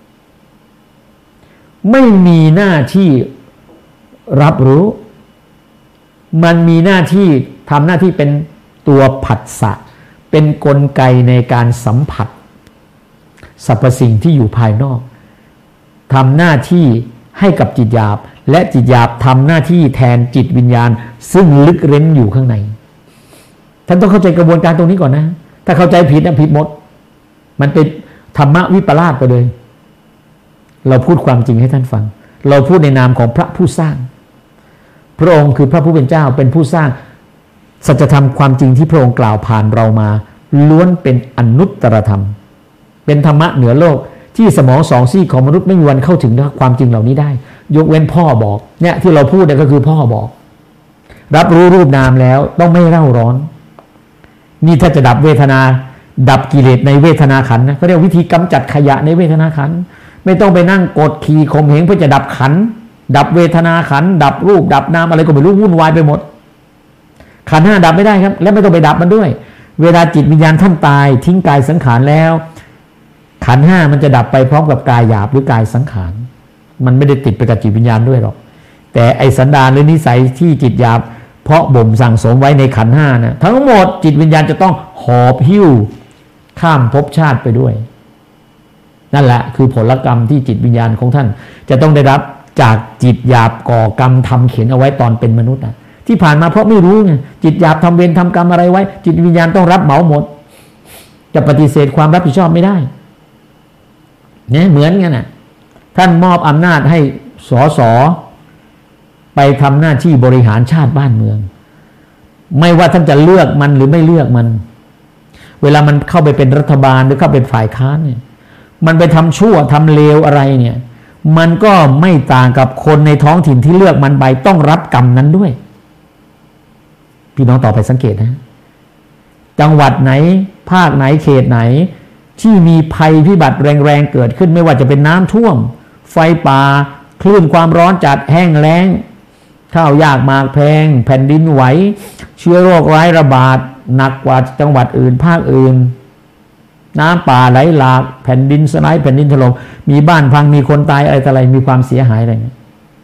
ไม่มีหน้าที่รับรู้มันมีหน้าที่ทำหน้าที่เป็นตัวผัสสะเป็นกลไกในการสัมผัสสรรพสิ่งที่อยู่ภายนอกทำหน้าที่ให้กับจิตหยาบและจิตหยาบทำหน้าที่แทนจิตวิญญาณซึ่งลึกเร้นอยู่ข้างในท่านต้องเข้าใจกระบวนการตรงนี้ก่อนนะถ้าเข้าใจผิดนะผิดหมดมันเป็นธรรมะวิปลาสไปเลยเราพูดความจริงให้ท่านฟังเราพูดในนามของพระผู้สร้างพระองค์คือพระผู้เป็นเจ้าเป็นผู้สร้างสัจธรรมความจริงที่พระองค์กล่าวผ่านเรามาล้วนเป็นอนุตตรธรรมเป็นธรรมะเหนือโลกที่สมองสองซี่ของมนุษย์ไม่มีวันเข้าถึงความจริงเหล่านี้ได้ยกเว้นพ่อบอกเนี่ยที่เราพูดเนี่ยก็คือพ่อบอกรับรู้รูปนามแล้วต้องไม่เร่าร้อนนี่ถ้าจะดับเวทนาดับกิเลสในเวทนาขันธ์นะเขาเรียกวิธีกำจัดขยะในเวทนาขันธ์ไม่ต้องไปนั่งกดขี่ข่มเหงเพื่อจะดับขันธ์ดับเวทนาขันธ์ดับรูปดับนามอะไรก็ไม่รู้วุ่นวายไปหมดขันธ์ห้าดับไม่ได้ครับและไม่ต้องไปดับมันด้วยเวลาจิตวิญญาณท่านตายทิ้งกายสังขารแล้วขันธ์ห้ามันจะดับไปพร้อมกับกายหยาบหรือกายสังขารมันไม่ได้ติดไปกับจิตวิญญาณด้วยหรอกแต่ไอ้สันดานหรือนิสัยที่จิตหยาบเพราะบ่มสั่งสมไว้ในขันธ์ห้านะทั้งหมดจิตวิญญาณจะต้องหอบหิ้วข้ามภพชาติไปด้วยนั่นแหละคือผลกรรมที่จิตวิญญาณของท่านจะต้องได้รับจากจิตหยาบก่อกรรมทำเขียนเอาไว้ตอนเป็นมนุษย์นะที่ผ่านมาเพราะไม่รู้ไงจิตหยาบทำเวรทำกรรมอะไรไว้จิตวิญญาณต้องรับเหมาหมดจะปฏิเสธความรับผิดชอบไม่ได้เนี่ยเหมือนกันนะท่านมอบอำนาจให้สสไปทำหน้าที่บริหารชาติบ้านเมืองไม่ว่าท่านจะเลือกมันหรือไม่เลือกมันเวลามันเข้าไปเป็นรัฐบาลหรือเข้าเป็นฝ่ายค้านเนี่ยมันไปทำชั่วทำเลวอะไรเนี่ยมันก็ไม่ต่างกับคนในท้องถิ่นที่เลือกมันไปต้องรับกรรมนั้นด้วยพี่น้องต่อไปสังเกตนะจังหวัดไหนภาคไหนเขตไหนที่มีภัยพิบัติแรงๆเกิดขึ้นไม่ว่าจะเป็นน้ำท่วมไฟป่าคลื่นความร้อนจัดแห้งแล้งข้าวยากหมากแพงแผ่นดินไหวเชื้อโรคร้ายระบาดหนักกว่าจังหวัดอื่นภาคอื่นน้ำป่าไหลหลากแผ่นดินสไลด์แผ่นดินถล่มมีบ้านพังมีคนตายอะไรต่ออะไรมีความเสียหายอะไรเนี่ย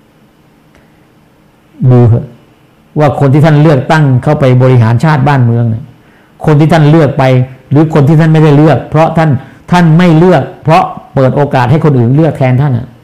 ดูเถอะว่าคนที่ท่านเลือกตั้งเข้าไปบริหารชาติบ้านเมืองเนี่ยคนที่ท่านเลือกไปหรือคนที่ท่านไม่ได้เลือกเพราะท่านท่านไม่เลือกเพราะเปิดโอกาสให้คนอื่นเลือกแทนท่านอ่ะ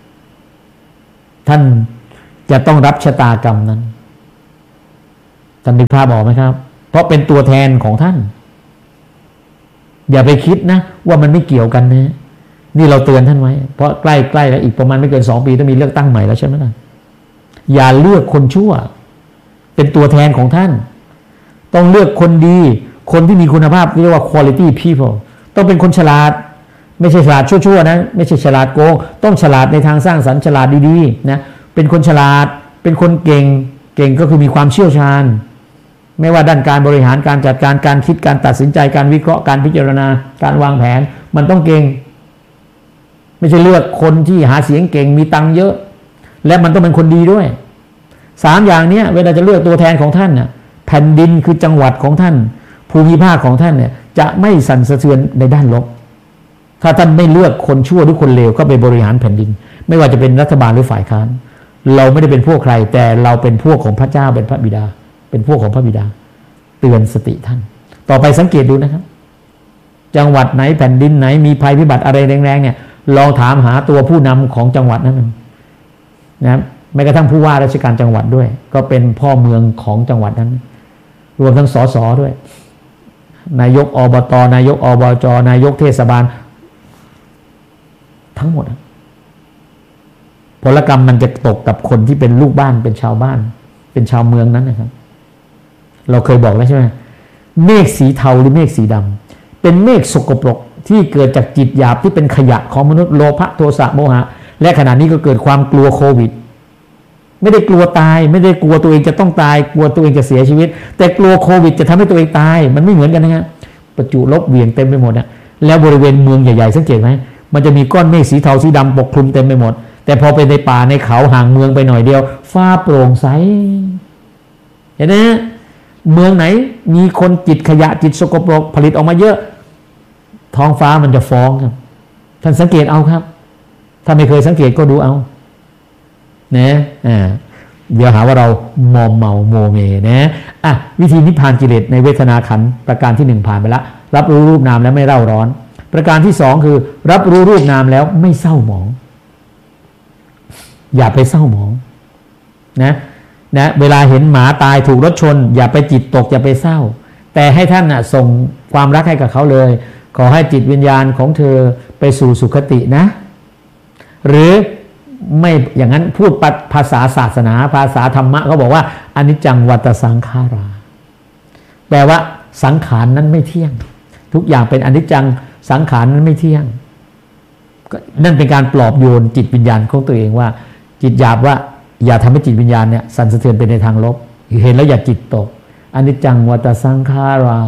ท่านจะต้องรับชะตากรรมนั้นท่านนึกภาพออกไหมครับเพราะเป็นตัวแทนของท่านอย่าไปคิดนะว่ามันไม่เกี่ยวกันนะนี่เราเตือนท่านไว้เพราะใกล้ๆแล้วอีกประมาณไม่เกินสองปีต้องมีเลือกตั้งใหม่แล้วใช่ไหมล่ะอย่าเลือกคนชั่วเป็นตัวแทนของท่านต้องเลือกคนดีคนที่มีคุณภาพเรียกว่า quality people ต้องเป็นคนฉลาดไม่ใช่ฉลาดชั่วๆนะไม่ใช่ฉลาดโกงต้องฉลาดในทางสร้างสรรค์ฉลาดดีๆนะเป็นคนฉลาดเป็นคนเก่งเก่งก็คือมีความเชี่ยวชาญไม่ว่าด้านการบริหารการจัดการการคิดการตัดสินใจการวิเคราะห์การพิจารณาการวางแผนมันต้องเก่งไม่ใช่เลือกคนที่หาเสียงเก่งมีตังค์เยอะและมันต้องเป็นคนดีด้วยสามอย่างนี้เวลาจะเลือกตัวแทนของท่านน่ะแผ่นดินคือจังหวัดของท่านภูมิภาคของท่านเนี่ยจะไม่สั่นสะเทือนในด้านลบถ้าท่านไม่เลือกคนชั่วหรือคนเลวเข้าไปบริหารแผ่นดินไม่ว่าจะเป็นรัฐบาลหรือฝ่ายค้านเราไม่ได้เป็นพวกใครแต่เราเป็นพวกของพระเจ้าเป็นพระบิดาเป็นพวกของพระบิดาเตือนสติท่านต่อไปสังเกตดูนะครับจังหวัดไหนแผ่นดินไหนมีภัยพิบัติอะไรแรงๆเนี่ยลองถามหาตัวผู้นำของจังหวัดนั้นนะแม้กระทั่งผู้ว่าราชการจังหวัดด้วยก็เป็นพ่อเมืองของจังหวัดนั้นรวมทั้งสสด้วยนายกอบตนายกอบจนายกเทศบาลทั้งหมดผลกรรมมันจะตกกับคนที่เป็นลูกบ้านเป็นชาวบ้านเป็นชาวเมืองนั้นนะครับเราเคยบอกแล้วใช่ไหมเมฆสีเทาหรือเมฆสีดำเป็นเมฆสกปรกที่เกิดจากจิตหยาบที่เป็นขยะของมนุษย์โลภะโทสะโมหะและขณะนี้ก็เกิดความกลัวโควิดไม่ได้กลัวตายไม่ได้กลัวตัวเองจะต้องตายกลัวตัวเองจะเสียชีวิตแต่กลัวโควิดจะทำให้ตัวเองตายมันไม่เหมือนกันนะฮะประจุลบเหวี่ยงเต็มไปหมดนะแล้วบริเวณเมืองใหญ่ๆสังเกตไหมมันจะมีก้อนเมฆสีเทาสีดำปกคลุมเต็มไปหมดแต่พอไปในป่าในเขาห่างเมืองไปหน่อยเดียวฟ้าโปร่งใสเห็นไหมเมืองไหนมีคนจิตขยะจิตสกปรกผลิตออกมาเยอะท้องฟ้ามันจะฟ้องครับท่านสังเกตเอาครับถ้าไม่เคยสังเกตก็ดูเอานะอ่าเดี๋ยวหาว่าเรามอมเมาโมเมนะอ่ะวิธีนิพพานกิเลสในเวทนาขันธ์ประการที่หนึ่งผ่านไปแล้วรับรู้รูปนามแล้วไม่เร่าร้อนประการที่สองคือรับรู้รูปนามแล้วไม่เศร้าหมองอย่าไปเศร้าหมองนะนะเวลาเห็นหมาตายถูกรถชนอย่าไปจิตตกอย่าไปเศร้าแต่ให้ท่านน่ะส่งความรักให้กับเขาเลยขอให้จิตวิญญาณของเธอไปสู่สุคตินะหรือไม่อย่างนั้นพูดภาษาศาสนาภาษาธรรมะเขาบอกว่าอนิจจังวัฏสังขาราแปลว่าสังขาร นั้นไม่เที่ยงทุกอย่างเป็นอนิจจังสังขารนั้นไม่เที่ยงนั่นเป็นการปลอบโยนจิตวิญญาณของตัวเองว่าจิตหยาบว่าอย่าทำให้จิตวิญญาณเนี่ยสั่นสะเทือนไปในทางลบเห็นแล้วอย่าจิตตกอนิจจังวัฏสังขารา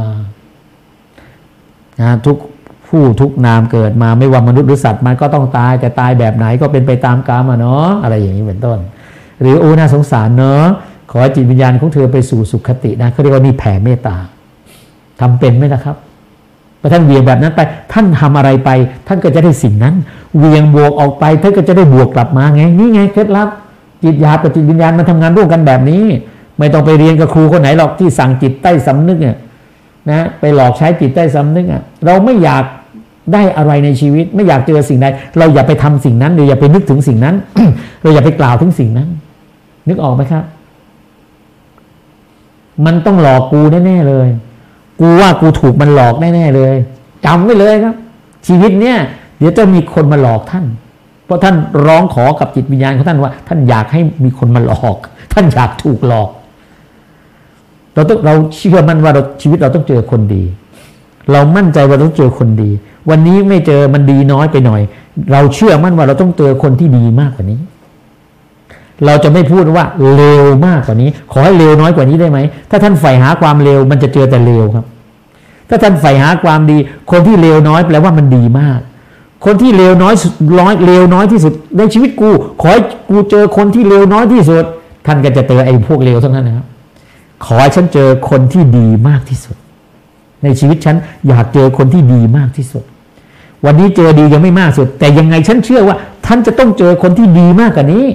นะทุกผู้ทุกนามเกิดมาไม่ว่ามนุษย์หรือสัตว์มันก็ต้องตายแต่ตายแบบไหนก็เป็นไปตามกรรมอ่ะเนาะอะไรอย่างนี้เป็นต้นหรือโอ้น่าสงสารเนาะขอให้จิตวิญญาณของเธอไปสู่สุขตินะเขาเรียกว่านี่แผ่เมตตาทำเป็นไหมนะครับพอท่านเวียงแบบนั้นไปท่านทำอะไรไปท่านก็จะได้สิ่งนั้นเวียงบวกออกไปท่านก็จะได้บวกกลับมาไงนี่ไงเคล็ดลับจิตหยาบกับจิตวิญญาณมันทำงานร่วมกันแบบนี้ไม่ต้องไปเรียนกับครูคนไหนหรอกที่สั่งจิตใต้สำนึกเนี่ยนะไปหลอกใช้จิตใต้สำนึกอ่ะเราไม่อยากได้อะไรในชีวิตไม่อยากเจอสิ่งใดเราอย่าไปทำสิ่งนั้นหรืออย่าไปนึกถึงสิ่งนั้น เราอย่าไปกล่าวถึงสิ่งนั้นนึกออกไหมครับมันต้องหลอกกูแน่ๆเลยกูว่ากูถูกมันหลอกแน่ๆเลยจำไว้เลยครับชีวิตเนี้ยเดี๋ยวจะมีคนมาหลอกท่านเพราะท่านร้องขอกับจิตวิญญาณของท่านว่าท่านอยากให้มีคนมาหลอกท่านอยากถูกหลอกเราต้องเราเชื่อมั่นว่าเราชีวิตเราต้องเจอคนดีเรามั่นใจว่าเราต้องเจอคนดีวันนี้ไม่เจอมันดีน้อยไปหน่อยเราเชื่อมั่นว่าเราต้องเจอคนที่ดีมากกว่านี้เราจะไม่พูดว่าเลวมากกว่านี้ขอให้เลวน้อยกว่านี้ได้ไหมถ้าท่านใฝ่หาความเลวมันจะเจอแต่เลวครับถ้าท่านใฝ่หาความดีคนที่เลวน้อยแปลว่ามันดีมากคนที่เลวน้อยน้อยเลวน้อยที่สุดในชีวิตกูขอให้กูเจอคนที่เลวน้อยที่สุดท่านก็จะเจอไอ้พวกเลวทั้งนั้นนะครับขอให้ฉันเจอคนที่ดีมากที่สุดในชีวิตฉันอยากเจอคนที่ดีมากที่สุดวันนี้เจอดียังไม่มากสุดแต่ยังไงฉันเชื่อว่าท่านจะต้องเจอคนที่ดีมากกว่านี้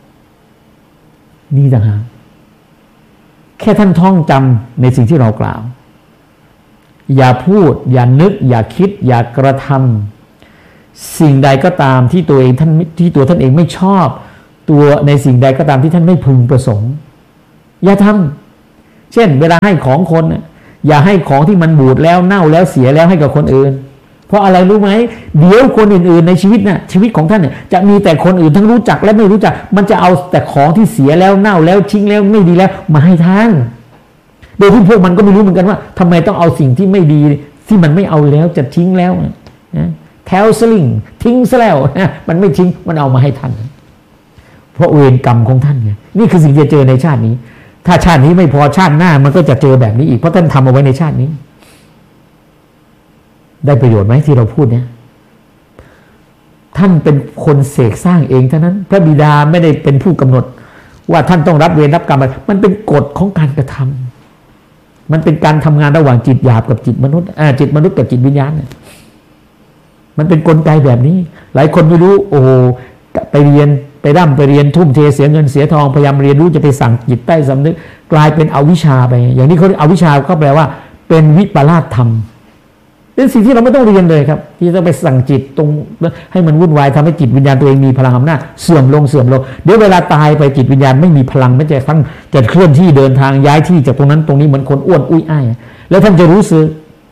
นี่ต่างหากแค่ท่านท่องจำในสิ่งที่เรากล่าวอย่าพูดอย่านึกอย่าคิดอย่ากระทำสิ่งใดก็ตามที่ตัวเองท่านที่ตัวท่านเองไม่ชอบตัวในสิ่งใดก็ตามที่ท่านไม่พึงประสงค์อย่าทำเช่นเวลาให้ของคนอย่าให้ของที่มันบูดแล้วเน่าแล้วเสียแล้วให้กับคนอื่นเพราะอะไรรู้ไหมเดี๋ยวคนอื่นๆในชีวิตน่ะชีวิตของท่านเนี่ยจะมีแต่คนอื่นทั้งรู้จักและไม่รู้จักมันจะเอาแต่ของที่เสียแล้วเน่าแล้วทิ้งแล้วไม่ดีแล้วมาให้ท่านโดยที่พวกมันก็ไม่รู้เหมือนกันว่าทำไมต้องเอาสิ่งที่ไม่ดีที่มันไม่เอาแล้วจะทิ้งแล้วนะแคลสลิงทิ้งซะแล้วมันไม่ทิ้งมันเอามาให้ท่านเพราะเวรกรรมของท่านไงนี่คือสิ่งที่จะเจอในชาตินี้ถ้าชาตินี้ไม่พอชาติหน้ามันก็จะเจอแบบนี้อีกเพราะท่านทำเอาไว้ในชาตินี้ได้ประโยชน์ไหมที่เราพูดเนี่ยท่านเป็นคนเสกสร้างเองเท่านั้นพระบิดาไม่ได้เป็นผู้กำหนดว่าท่านต้องรับเวรรับกรรมมันเป็นกฎของการกระทำมันเป็นการทำงานระหว่างจิตหยาบกับจิตมนุษย์อ่าจิตมนุษย์กับจิตวิญญาณเนี่ยมันเป็นกลไกแบบนี้หลายคนไม่รู้โอ้ไปเรียนไปร่ำไปเรียนทุ่มเทเสียเงินเสียทองพยายามเรียนรู้จะไปสั่งจิตใต้สำนึกกลายเป็นอวิชชาไปอย่างนี้เขาอวิชชาก็แปลว่าเป็นวิปลาสธรรมเป็นสิ่งที่เราไม่ต้องเรียนเลยครับที่ต้องไปสั่งจิตตรงให้มันวุ่นวายทำให้จิตวิญญาณตัวเองมีพลังอำนาจเสื่อมลงเสื่อมลงเดี๋ยวเวลาตายไปจิตวิญญาณไม่มีพลังไม่จะทั้งจะเคลื่อนที่เดินทางย้ายที่จากตรงนั้นตรงนี้เหมือนคนอ้วนอุ้ยอ้ายแล้วท่านจะรู้สึก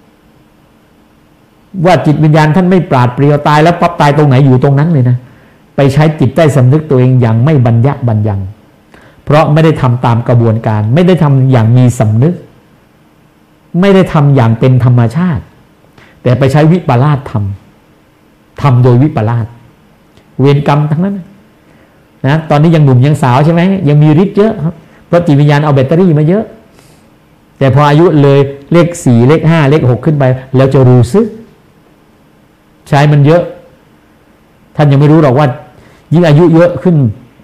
ว่าจิตวิญญาณท่านไม่ปราดเปรียวตายแล้วปั๊บตายตรงไหนอยู่ตรงนั้นเลยนะไปใช้จิตใต้สำนึกตัวเองอย่างไม่บรรยะบรรยังเพราะไม่ได้ทำตามกระบวนการไม่ได้ทำอย่างมีสำนึกไม่ได้ทำอย่างเป็นธรรมชาติแต่ไปใช้วิปลาสทำทำโดยวิปลาสเวรกรรมทั้งนั้นนะตอนนี้ยังหนุ่มยังสาวใช่ไหมยังมีฤทธิ์เยอะครับเพราะจิตวิญญาณเอาแบตเตอรี่มาเยอะแต่พออายุเลยเลขสี่เลขห้าเลขหกขึ้นไปแล้วจะรู้สึกใช้มันเยอะท่านยังไม่รู้หรอกว่ายิ่งอายุเยอะขึ้น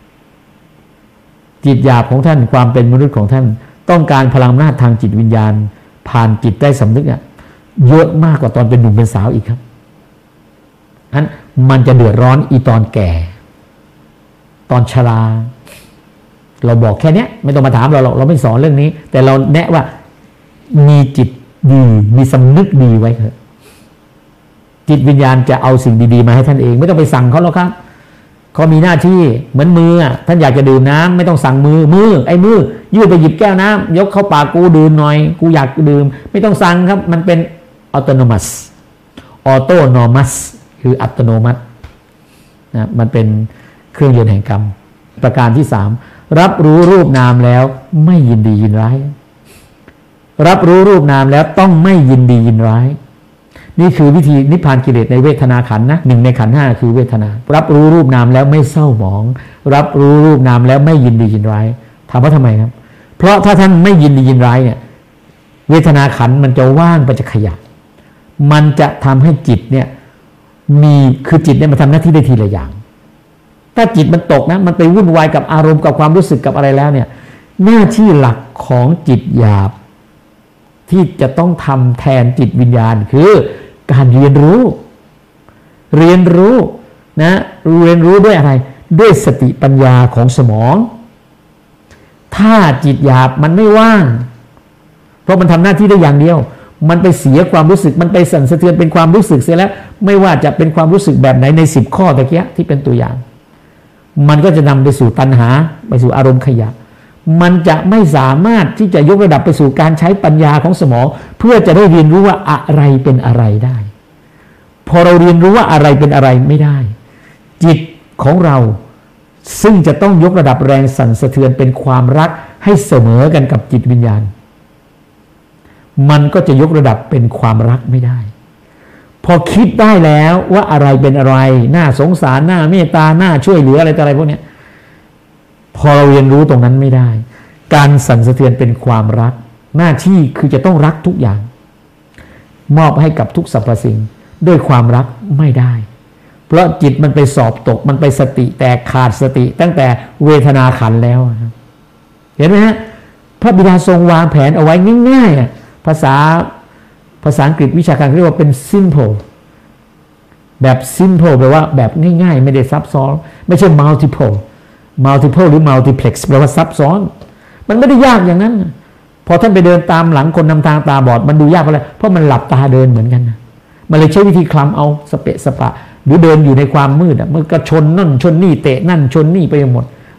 จิตหยาบของท่านความเป็นมนุษย์ของท่านต้องการพลังอำนาจทางจิตวิญญาณผ่านจิตใต้สำนึกอ่ะเยอะมากกว่าตอนเป็นหนุ่มเป็นสาวอีกครับอันมันจะเดือดร้อนอีตอนแก่ตอนชราเราบอกแค่นี้ไม่ต้องมาถามเราหรอกเราไม่สอนเรื่องนี้แต่เราแนะว่ามีจิตดีมีสำนึกดีไว้เถอะจิตวิญญาณจะเอาสิ่งดีๆมาให้ท่านเองไม่ต้องไปสั่งเขาหรอกครับเขามีหน้าที่เหมือนมือท่านอยากจะดื่มน้ำไม่ต้องสั่งมือมือไอ้มือยืดไปหยิบแก้วน้ำยกเข้าปากกูดื่มหน่อยกูอยากดื่มไม่ต้องสั่งครับมันเป็นอัตโนมัติออโตโนมัสคืออัตโนมัตินะมันเป็นเครื่องยนต์แห่งกรรมประการที่สามรับรู้รูปนามแล้วไม่ยินดียินร้ายรับรู้รูปนามแล้วต้องไม่ยินดียินร้ายนี่คือวิธีนิพพานกิเลสในเวทนาขันธ์นะหนึ่งในขันธ์ห้าคือเวทนารับรู้รูปนามแล้วไม่เศร้าหมองรับรู้รูปนามแล้วไม่ยินดียินร้ายถามว่าทำไมครับเพราะถ้าท่านไม่ยินดียินร้ายเนี่ยเวทนาขันธ์มันจะว่างไปจะขยับมันจะทำให้จิตเนี่ยมีคือจิตเนี่ยมันทำหน้าที่ได้ทีละอย่างถ้าจิตมันตกนะมันไปวุ่นวายกับอารมณ์กับความรู้สึกกับอะไรแล้วเนี่ยหน้าที่หลักของจิตหยาบที่จะต้องทำแทนจิตวิญญาณคือการเรียนรู้เรียนรู้นะเรียนรู้ด้วยอะไรด้วยสติปัญญาของสมองถ้าจิตหยาบมันไม่ว่างเพราะมันทำหน้าที่ได้อย่างเดียวมันไปเสียความรู้สึกมันไปสั่นสะเทือนเป็นความรู้สึกเสียแล้วไม่ว่าจะเป็นความรู้สึกแบบไหนในสิบข้อตะเกียที่เป็นตัวอย่างมันก็จะนำไปสู่ตัณหาไปสู่อารมณ์ขยะมันจะไม่สามารถที่จะยกระดับไปสู่การใช้ปัญญาของสมองเพื่อจะได้เรียนรู้ว่าอะไรเป็นอะไรได้พอเราเรียนรู้ว่าอะไรเป็นอะไรไม่ได้จิตของเราซึ่งจะต้องยกระดับแรงสั่นสะเทือนเป็นความรักให้เสมอกันกับจิตวิญญาณมันก็จะยกระดับเป็นความรักไม่ได้พอคิดได้แล้วว่าอะไรเป็นอะไรน่าสงสารน่าเมตตาน่าช่วยเหลืออะไรต่ออะไรพวกนี้พอเราเรียนรู้ตรงนั้นไม่ได้การสั่นสะเทือนเป็นความรักหน้าที่คือจะต้องรักทุกอย่างมอบให้กับทุกสรรพสิ่งด้วยความรักไม่ได้เพราะจิตมันไปสอบตกมันไปสติแตกขาดสติตั้งแต่เวทนาขันธ์แล้วเห็นไหมฮะพระบิดาทรงวางแผนเอาไว้ง่ายๆภาษาภาษาอังกฤษวิชาการเรียกว่าเป็น simple แบบ simple แปลว่าแบบง่ายๆไม่ได้ซับซ้อนไม่ใช่ multiple multiple หรือ multiplex แปลว่าซับซ้อนมันไม่ได้ยากอย่างนั้นพอท่านไปเดินตามหลังคนนำทางตาบอดมันดูยากเพราะอะไรเพราะมันหลับตาเดินเหมือนกันนะมันเลยใช้วิธีคลำเอาสเปะสปะหรือเดินอยู่ในความมืดอ่ะมันก็ชนนั่นชนนี่เตะนั่นชนนี่ไปหมด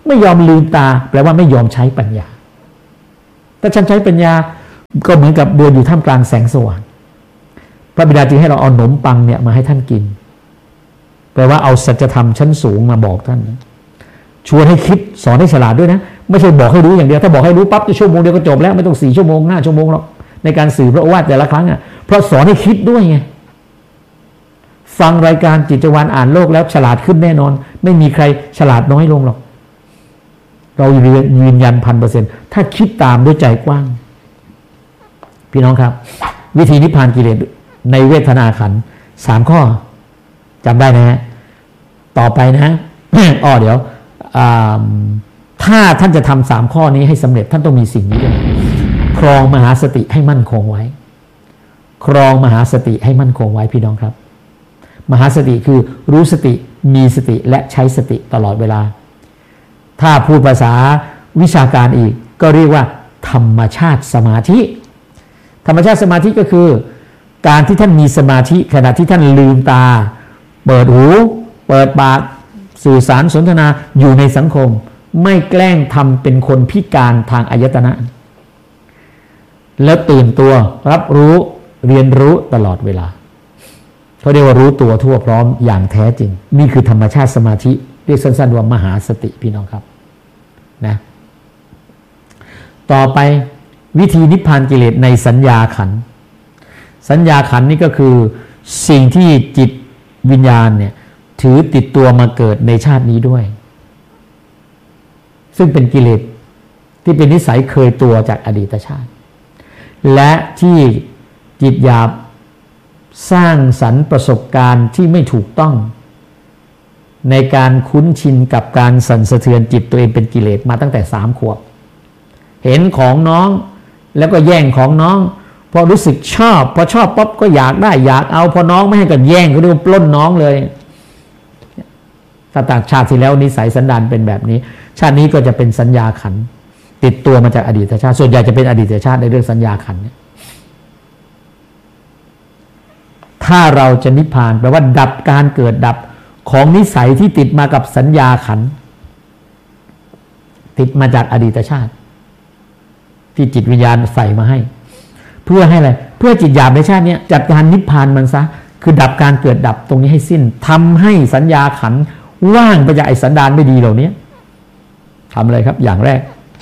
ไม่ยอมลืมตาแปลว่าไม่ยอมใช้ปัญญาถ้าฉันใช้ปัญญาก็เหมือนกับเดินอยู่ท่ามกลางแสงสว่างพระบิดาจึงให้เราเอาขนมปังเนี่ยมาให้ท่านกินแปลว่าเอาสัจธรรมชั้นสูงมาบอกท่านชวนให้คิดสอนให้ฉลาดด้วยนะไม่ใช่บอกให้รู้อย่างเดียวถ้าบอกให้รู้ปั๊บจะชั่วโมงเดียวก็จบแล้วไม่ต้องสี่ชั่วโมงห้าชั่วโมงหรอกในการสื่อพระโอวาทแต่ละครั้งอ่ะเพราะสอนให้คิดด้วยไงฟังรายการจิตวาลอ่านโลกแล้วฉลาดขึ้นแน่นอนไม่มีใครฉลาดน้อยลงหรอกเรายืนยันพันเปอร์เซ็นต์ถ้าคิดตามด้วยใจกว้างพี่น้องครับวิธีนิพพานกิเลสในเวทนาขันธ์สามข้อจำได้นะฮะต่อไปนะอ้อเดี๋ยวถ้าท่านจะทำสามข้อนี้ให้สำเร็จท่านต้องมีสิ่งนี้ด้วยครองมหาสติให้มั่นคงไว้ครองมหาสติให้มั่นคงไว้พี่น้องครับมหาสติคือรู้สติมีสติและใช้สติตลอดเวลาถ้าพูดภาษาวิชาการอีกก็เรียกว่าธรรมชาติสมาธิธรรมชาติสมาธิก็คือการที่ท่านมีสมาธิขณะที่ท่านลืมตาเปิดหูเปิดปากสื่อสารสนทนาอยู่ในสังคมไม่แกล้งทำเป็นคนพิการทางอายตนะแล้วตื่นตัวรับรู้เรียนรู้ตลอดเวลาเขาเรียกว่ารู้ตัวทั่วพร้อมอย่างแท้จริงนี่คือธรรมชาติสมาธิเรียกสั้นๆว่ามหาสติพี่น้องครับนะต่อไปวิธีนิพพานกิเลสในสัญญาขันธ์สัญญาขันธ์นี่ก็คือสิ่งที่จิตวิญญาณเนี่ยถือติดตัวมาเกิดในชาตินี้ด้วยซึ่งเป็นกิเลสที่เป็นนิสัยเคยตัวจากอดีตชาติและที่จิตหยาบสร้างสรรค์ประสบการณ์ที่ไม่ถูกต้องในการคุ้นชินกับการสั่นสะเทือนจิตตัวเองเป็นกิเลสมาตั้งแต่สามขวบเห็นของน้องแล้วก็แย่งของน้องพอรู้สึกชอบพอชอบปั๊บก็อยากได้อยากเอาพอน้องไม่ให้กันแย่งก็เรียกว่าปล้นน้องเลยถ้าต่างชาติที่แล้วนิสัยสันดานเป็นแบบนี้ชาตินี้ก็จะเป็นสัญญาขันธ์ติดตัวมาจากอดีตชาติส่วนใหญ่จะเป็นอดีตชาติในเรื่องสัญญาขันธ์เนี่ยถ้าเราจะนิพพานแปลว่าดับการเกิดดับของนิสัยที่ติดมากับสัญญาขันธ์ติดมาจากอดีตชาติที่จิตวิญญาณใส่มาให้เพื่อให้อะไรเพื่อจิตหยาบในชาตินี้จัดการนิพพานมันซะคือดับการเกิดดับตรงนี้ให้สิ้นทำให้สัญญาขันธ์ว่างไปจากไอ้สันดานไม่ดีเหล่านี้ทำอะไรครับอย่างแรก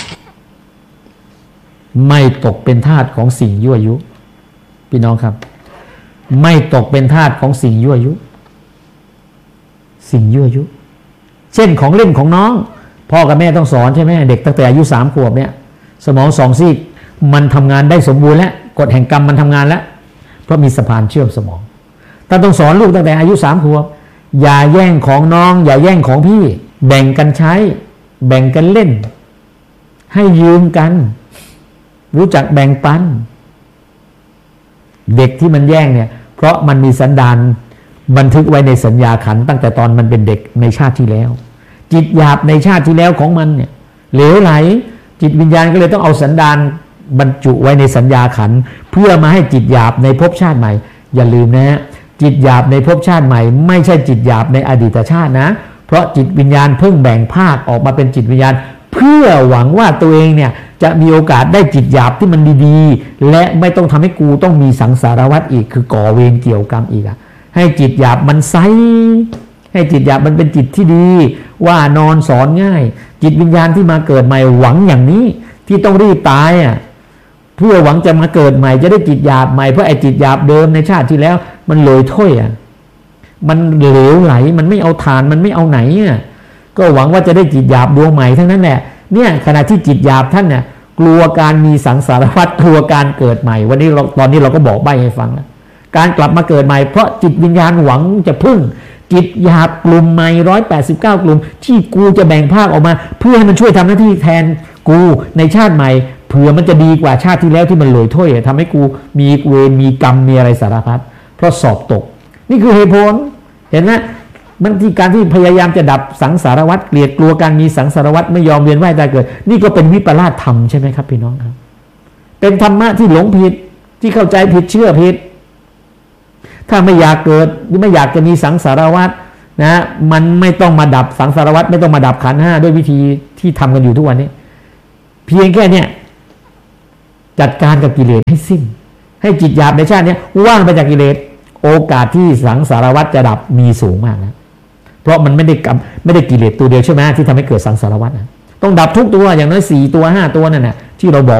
ไม่ตกเป็นทาสของสิ่งยั่วยุพี่น้องครับไม่ตกเป็นทาสของสิ่งยั่วยุสิ่งยั่วยุเช่นของเล่นของน้องพ่อกับแม่ต้องสอนใช่ไหมเด็กตั้งแต่อายุสามขวบเนี่ยสมองสองซีกมันทำงานได้สมบูรณ์แล้วกฎแห่งกรรมมันทำงานแล้วเพราะมีสะพานเชื่อมสมองท่านต้องสอนลูกตั้งแต่อายุสามขวบอย่าแย่งของน้องอย่าแย่งของพี่แบ่งกันใช้แบ่งกันเล่นให้ยืมกันรู้จักแบ่งปันเด็กที่มันแย่งเนี่ยเพราะมันมีสันดานบันทึกไว้ในสัญญาขันธ์ตั้งแต่ตอนมันเป็นเด็กในชาติที่แล้วจิตหยาบในชาติที่แล้วของมันเนี่ยเหลวไหลจิตวิญญาณก็เลยต้องเอาสันดานบรรจุไว้ในสัญญาขันธ์เพื่อมาให้จิตหยาบในภพชาติใหม่อย่าลืมนะฮะจิตหยาบในภพชาติใหม่ไม่ใช่จิตหยาบในอดีตชาตินะเพราะจิตวิญญาณเพิ่งแบ่งภาคออกมาเป็นจิตวิญญาณเพื่อหวังว่าตัวเองเนี่ยจะมีโอกาสได้จิตหยาบที่มันดีๆและไม่ต้องทำให้กูต้องมีสังสารวัฏอีกคือก่อเวรเกี่ยวกรรมอีกอะให้จิตหยาบมันใสให้จิตหยาบมันเป็นจิตที่ดีว่านอนสอนง่ายจิตวิญญาณที่มาเกิดใหม่หวังอย่างนี้ที่ต้องรีบตายอ่ะเพื่อหวังจะมาเกิดใหม่จะได้จิตหยาบใหม่เพราะไอ้จิตหยาบเดิมในชาติที่แล้วมันเลยถ้วยอ่ะมันเหลวไหลมันไม่เอาทานมันไม่เอาไหนอ่ะก็หวังว่าจะได้จิตหยาบดวงใหม่ทั้งนั้นแหละเนี่ยขณะที่จิตหยาบท่านเนี่ยกลัวการมีสังสารวัฏกลัวการเกิดใหม่วันนี้เราตอนนี้เราก็บอกใบ้ให้ฟังแล้วการกลับมาเกิดใหม่เพราะจิตวิญญาณหวังจะพึ่งจิตหยาบกลุ่มใหม่ร้อยแปดสิบเก้ากลุ่มที่กูจะแบ่งภาคออกมาเพื่อให้มันช่วยทำหน้าที่แทนกูในชาติใหม่เผื่อมันจะดีกว่าชาติที่แล้วที่มันลอยถ้วยทำให้กูมีเวรมีกรรมมีอะไรสารพัดเพราะสอบตกนี่คือเหตุผลเห็นไหมมันที่การที่พยายามจะดับสังสารวัฏเกลียดกลัวการมีสังสารวัฏไม่ยอมเวียนว่ายตายเกิดนี่ก็เป็นวิปลาสธรรมใช่ไหมครับพี่น้องครับเป็นธรรมะที่หลงผิดที่เข้าใจผิดเชื่อผิดถ้าไม่อยากเกิดหรือไม่อยากจะมีสังสารวัฏนะมันไม่ต้องมาดับสังสารวัฏไม่ต้องมาดับขันธ์ห้าด้วยวิธีที่ทำกันอยู่ทุกวันนี้เพียงแค่เนี้ยจัดการกับกิเลสให้สิ้นให้จิตหยาบในชาตินี้ว่างไปจากกิเลสโอกาสที่สังสารวัฏจะดับมีสูงมากนะเพราะมันไม่ได้กับไม่ได้กิเลสตัวเดียวใช่ไหมที่ทำให้เกิดสังสารวัฏนะต้องดับทุกตัวอย่างน้อยสี่ตัวห้าตัวนั่นแหละที่เราบอก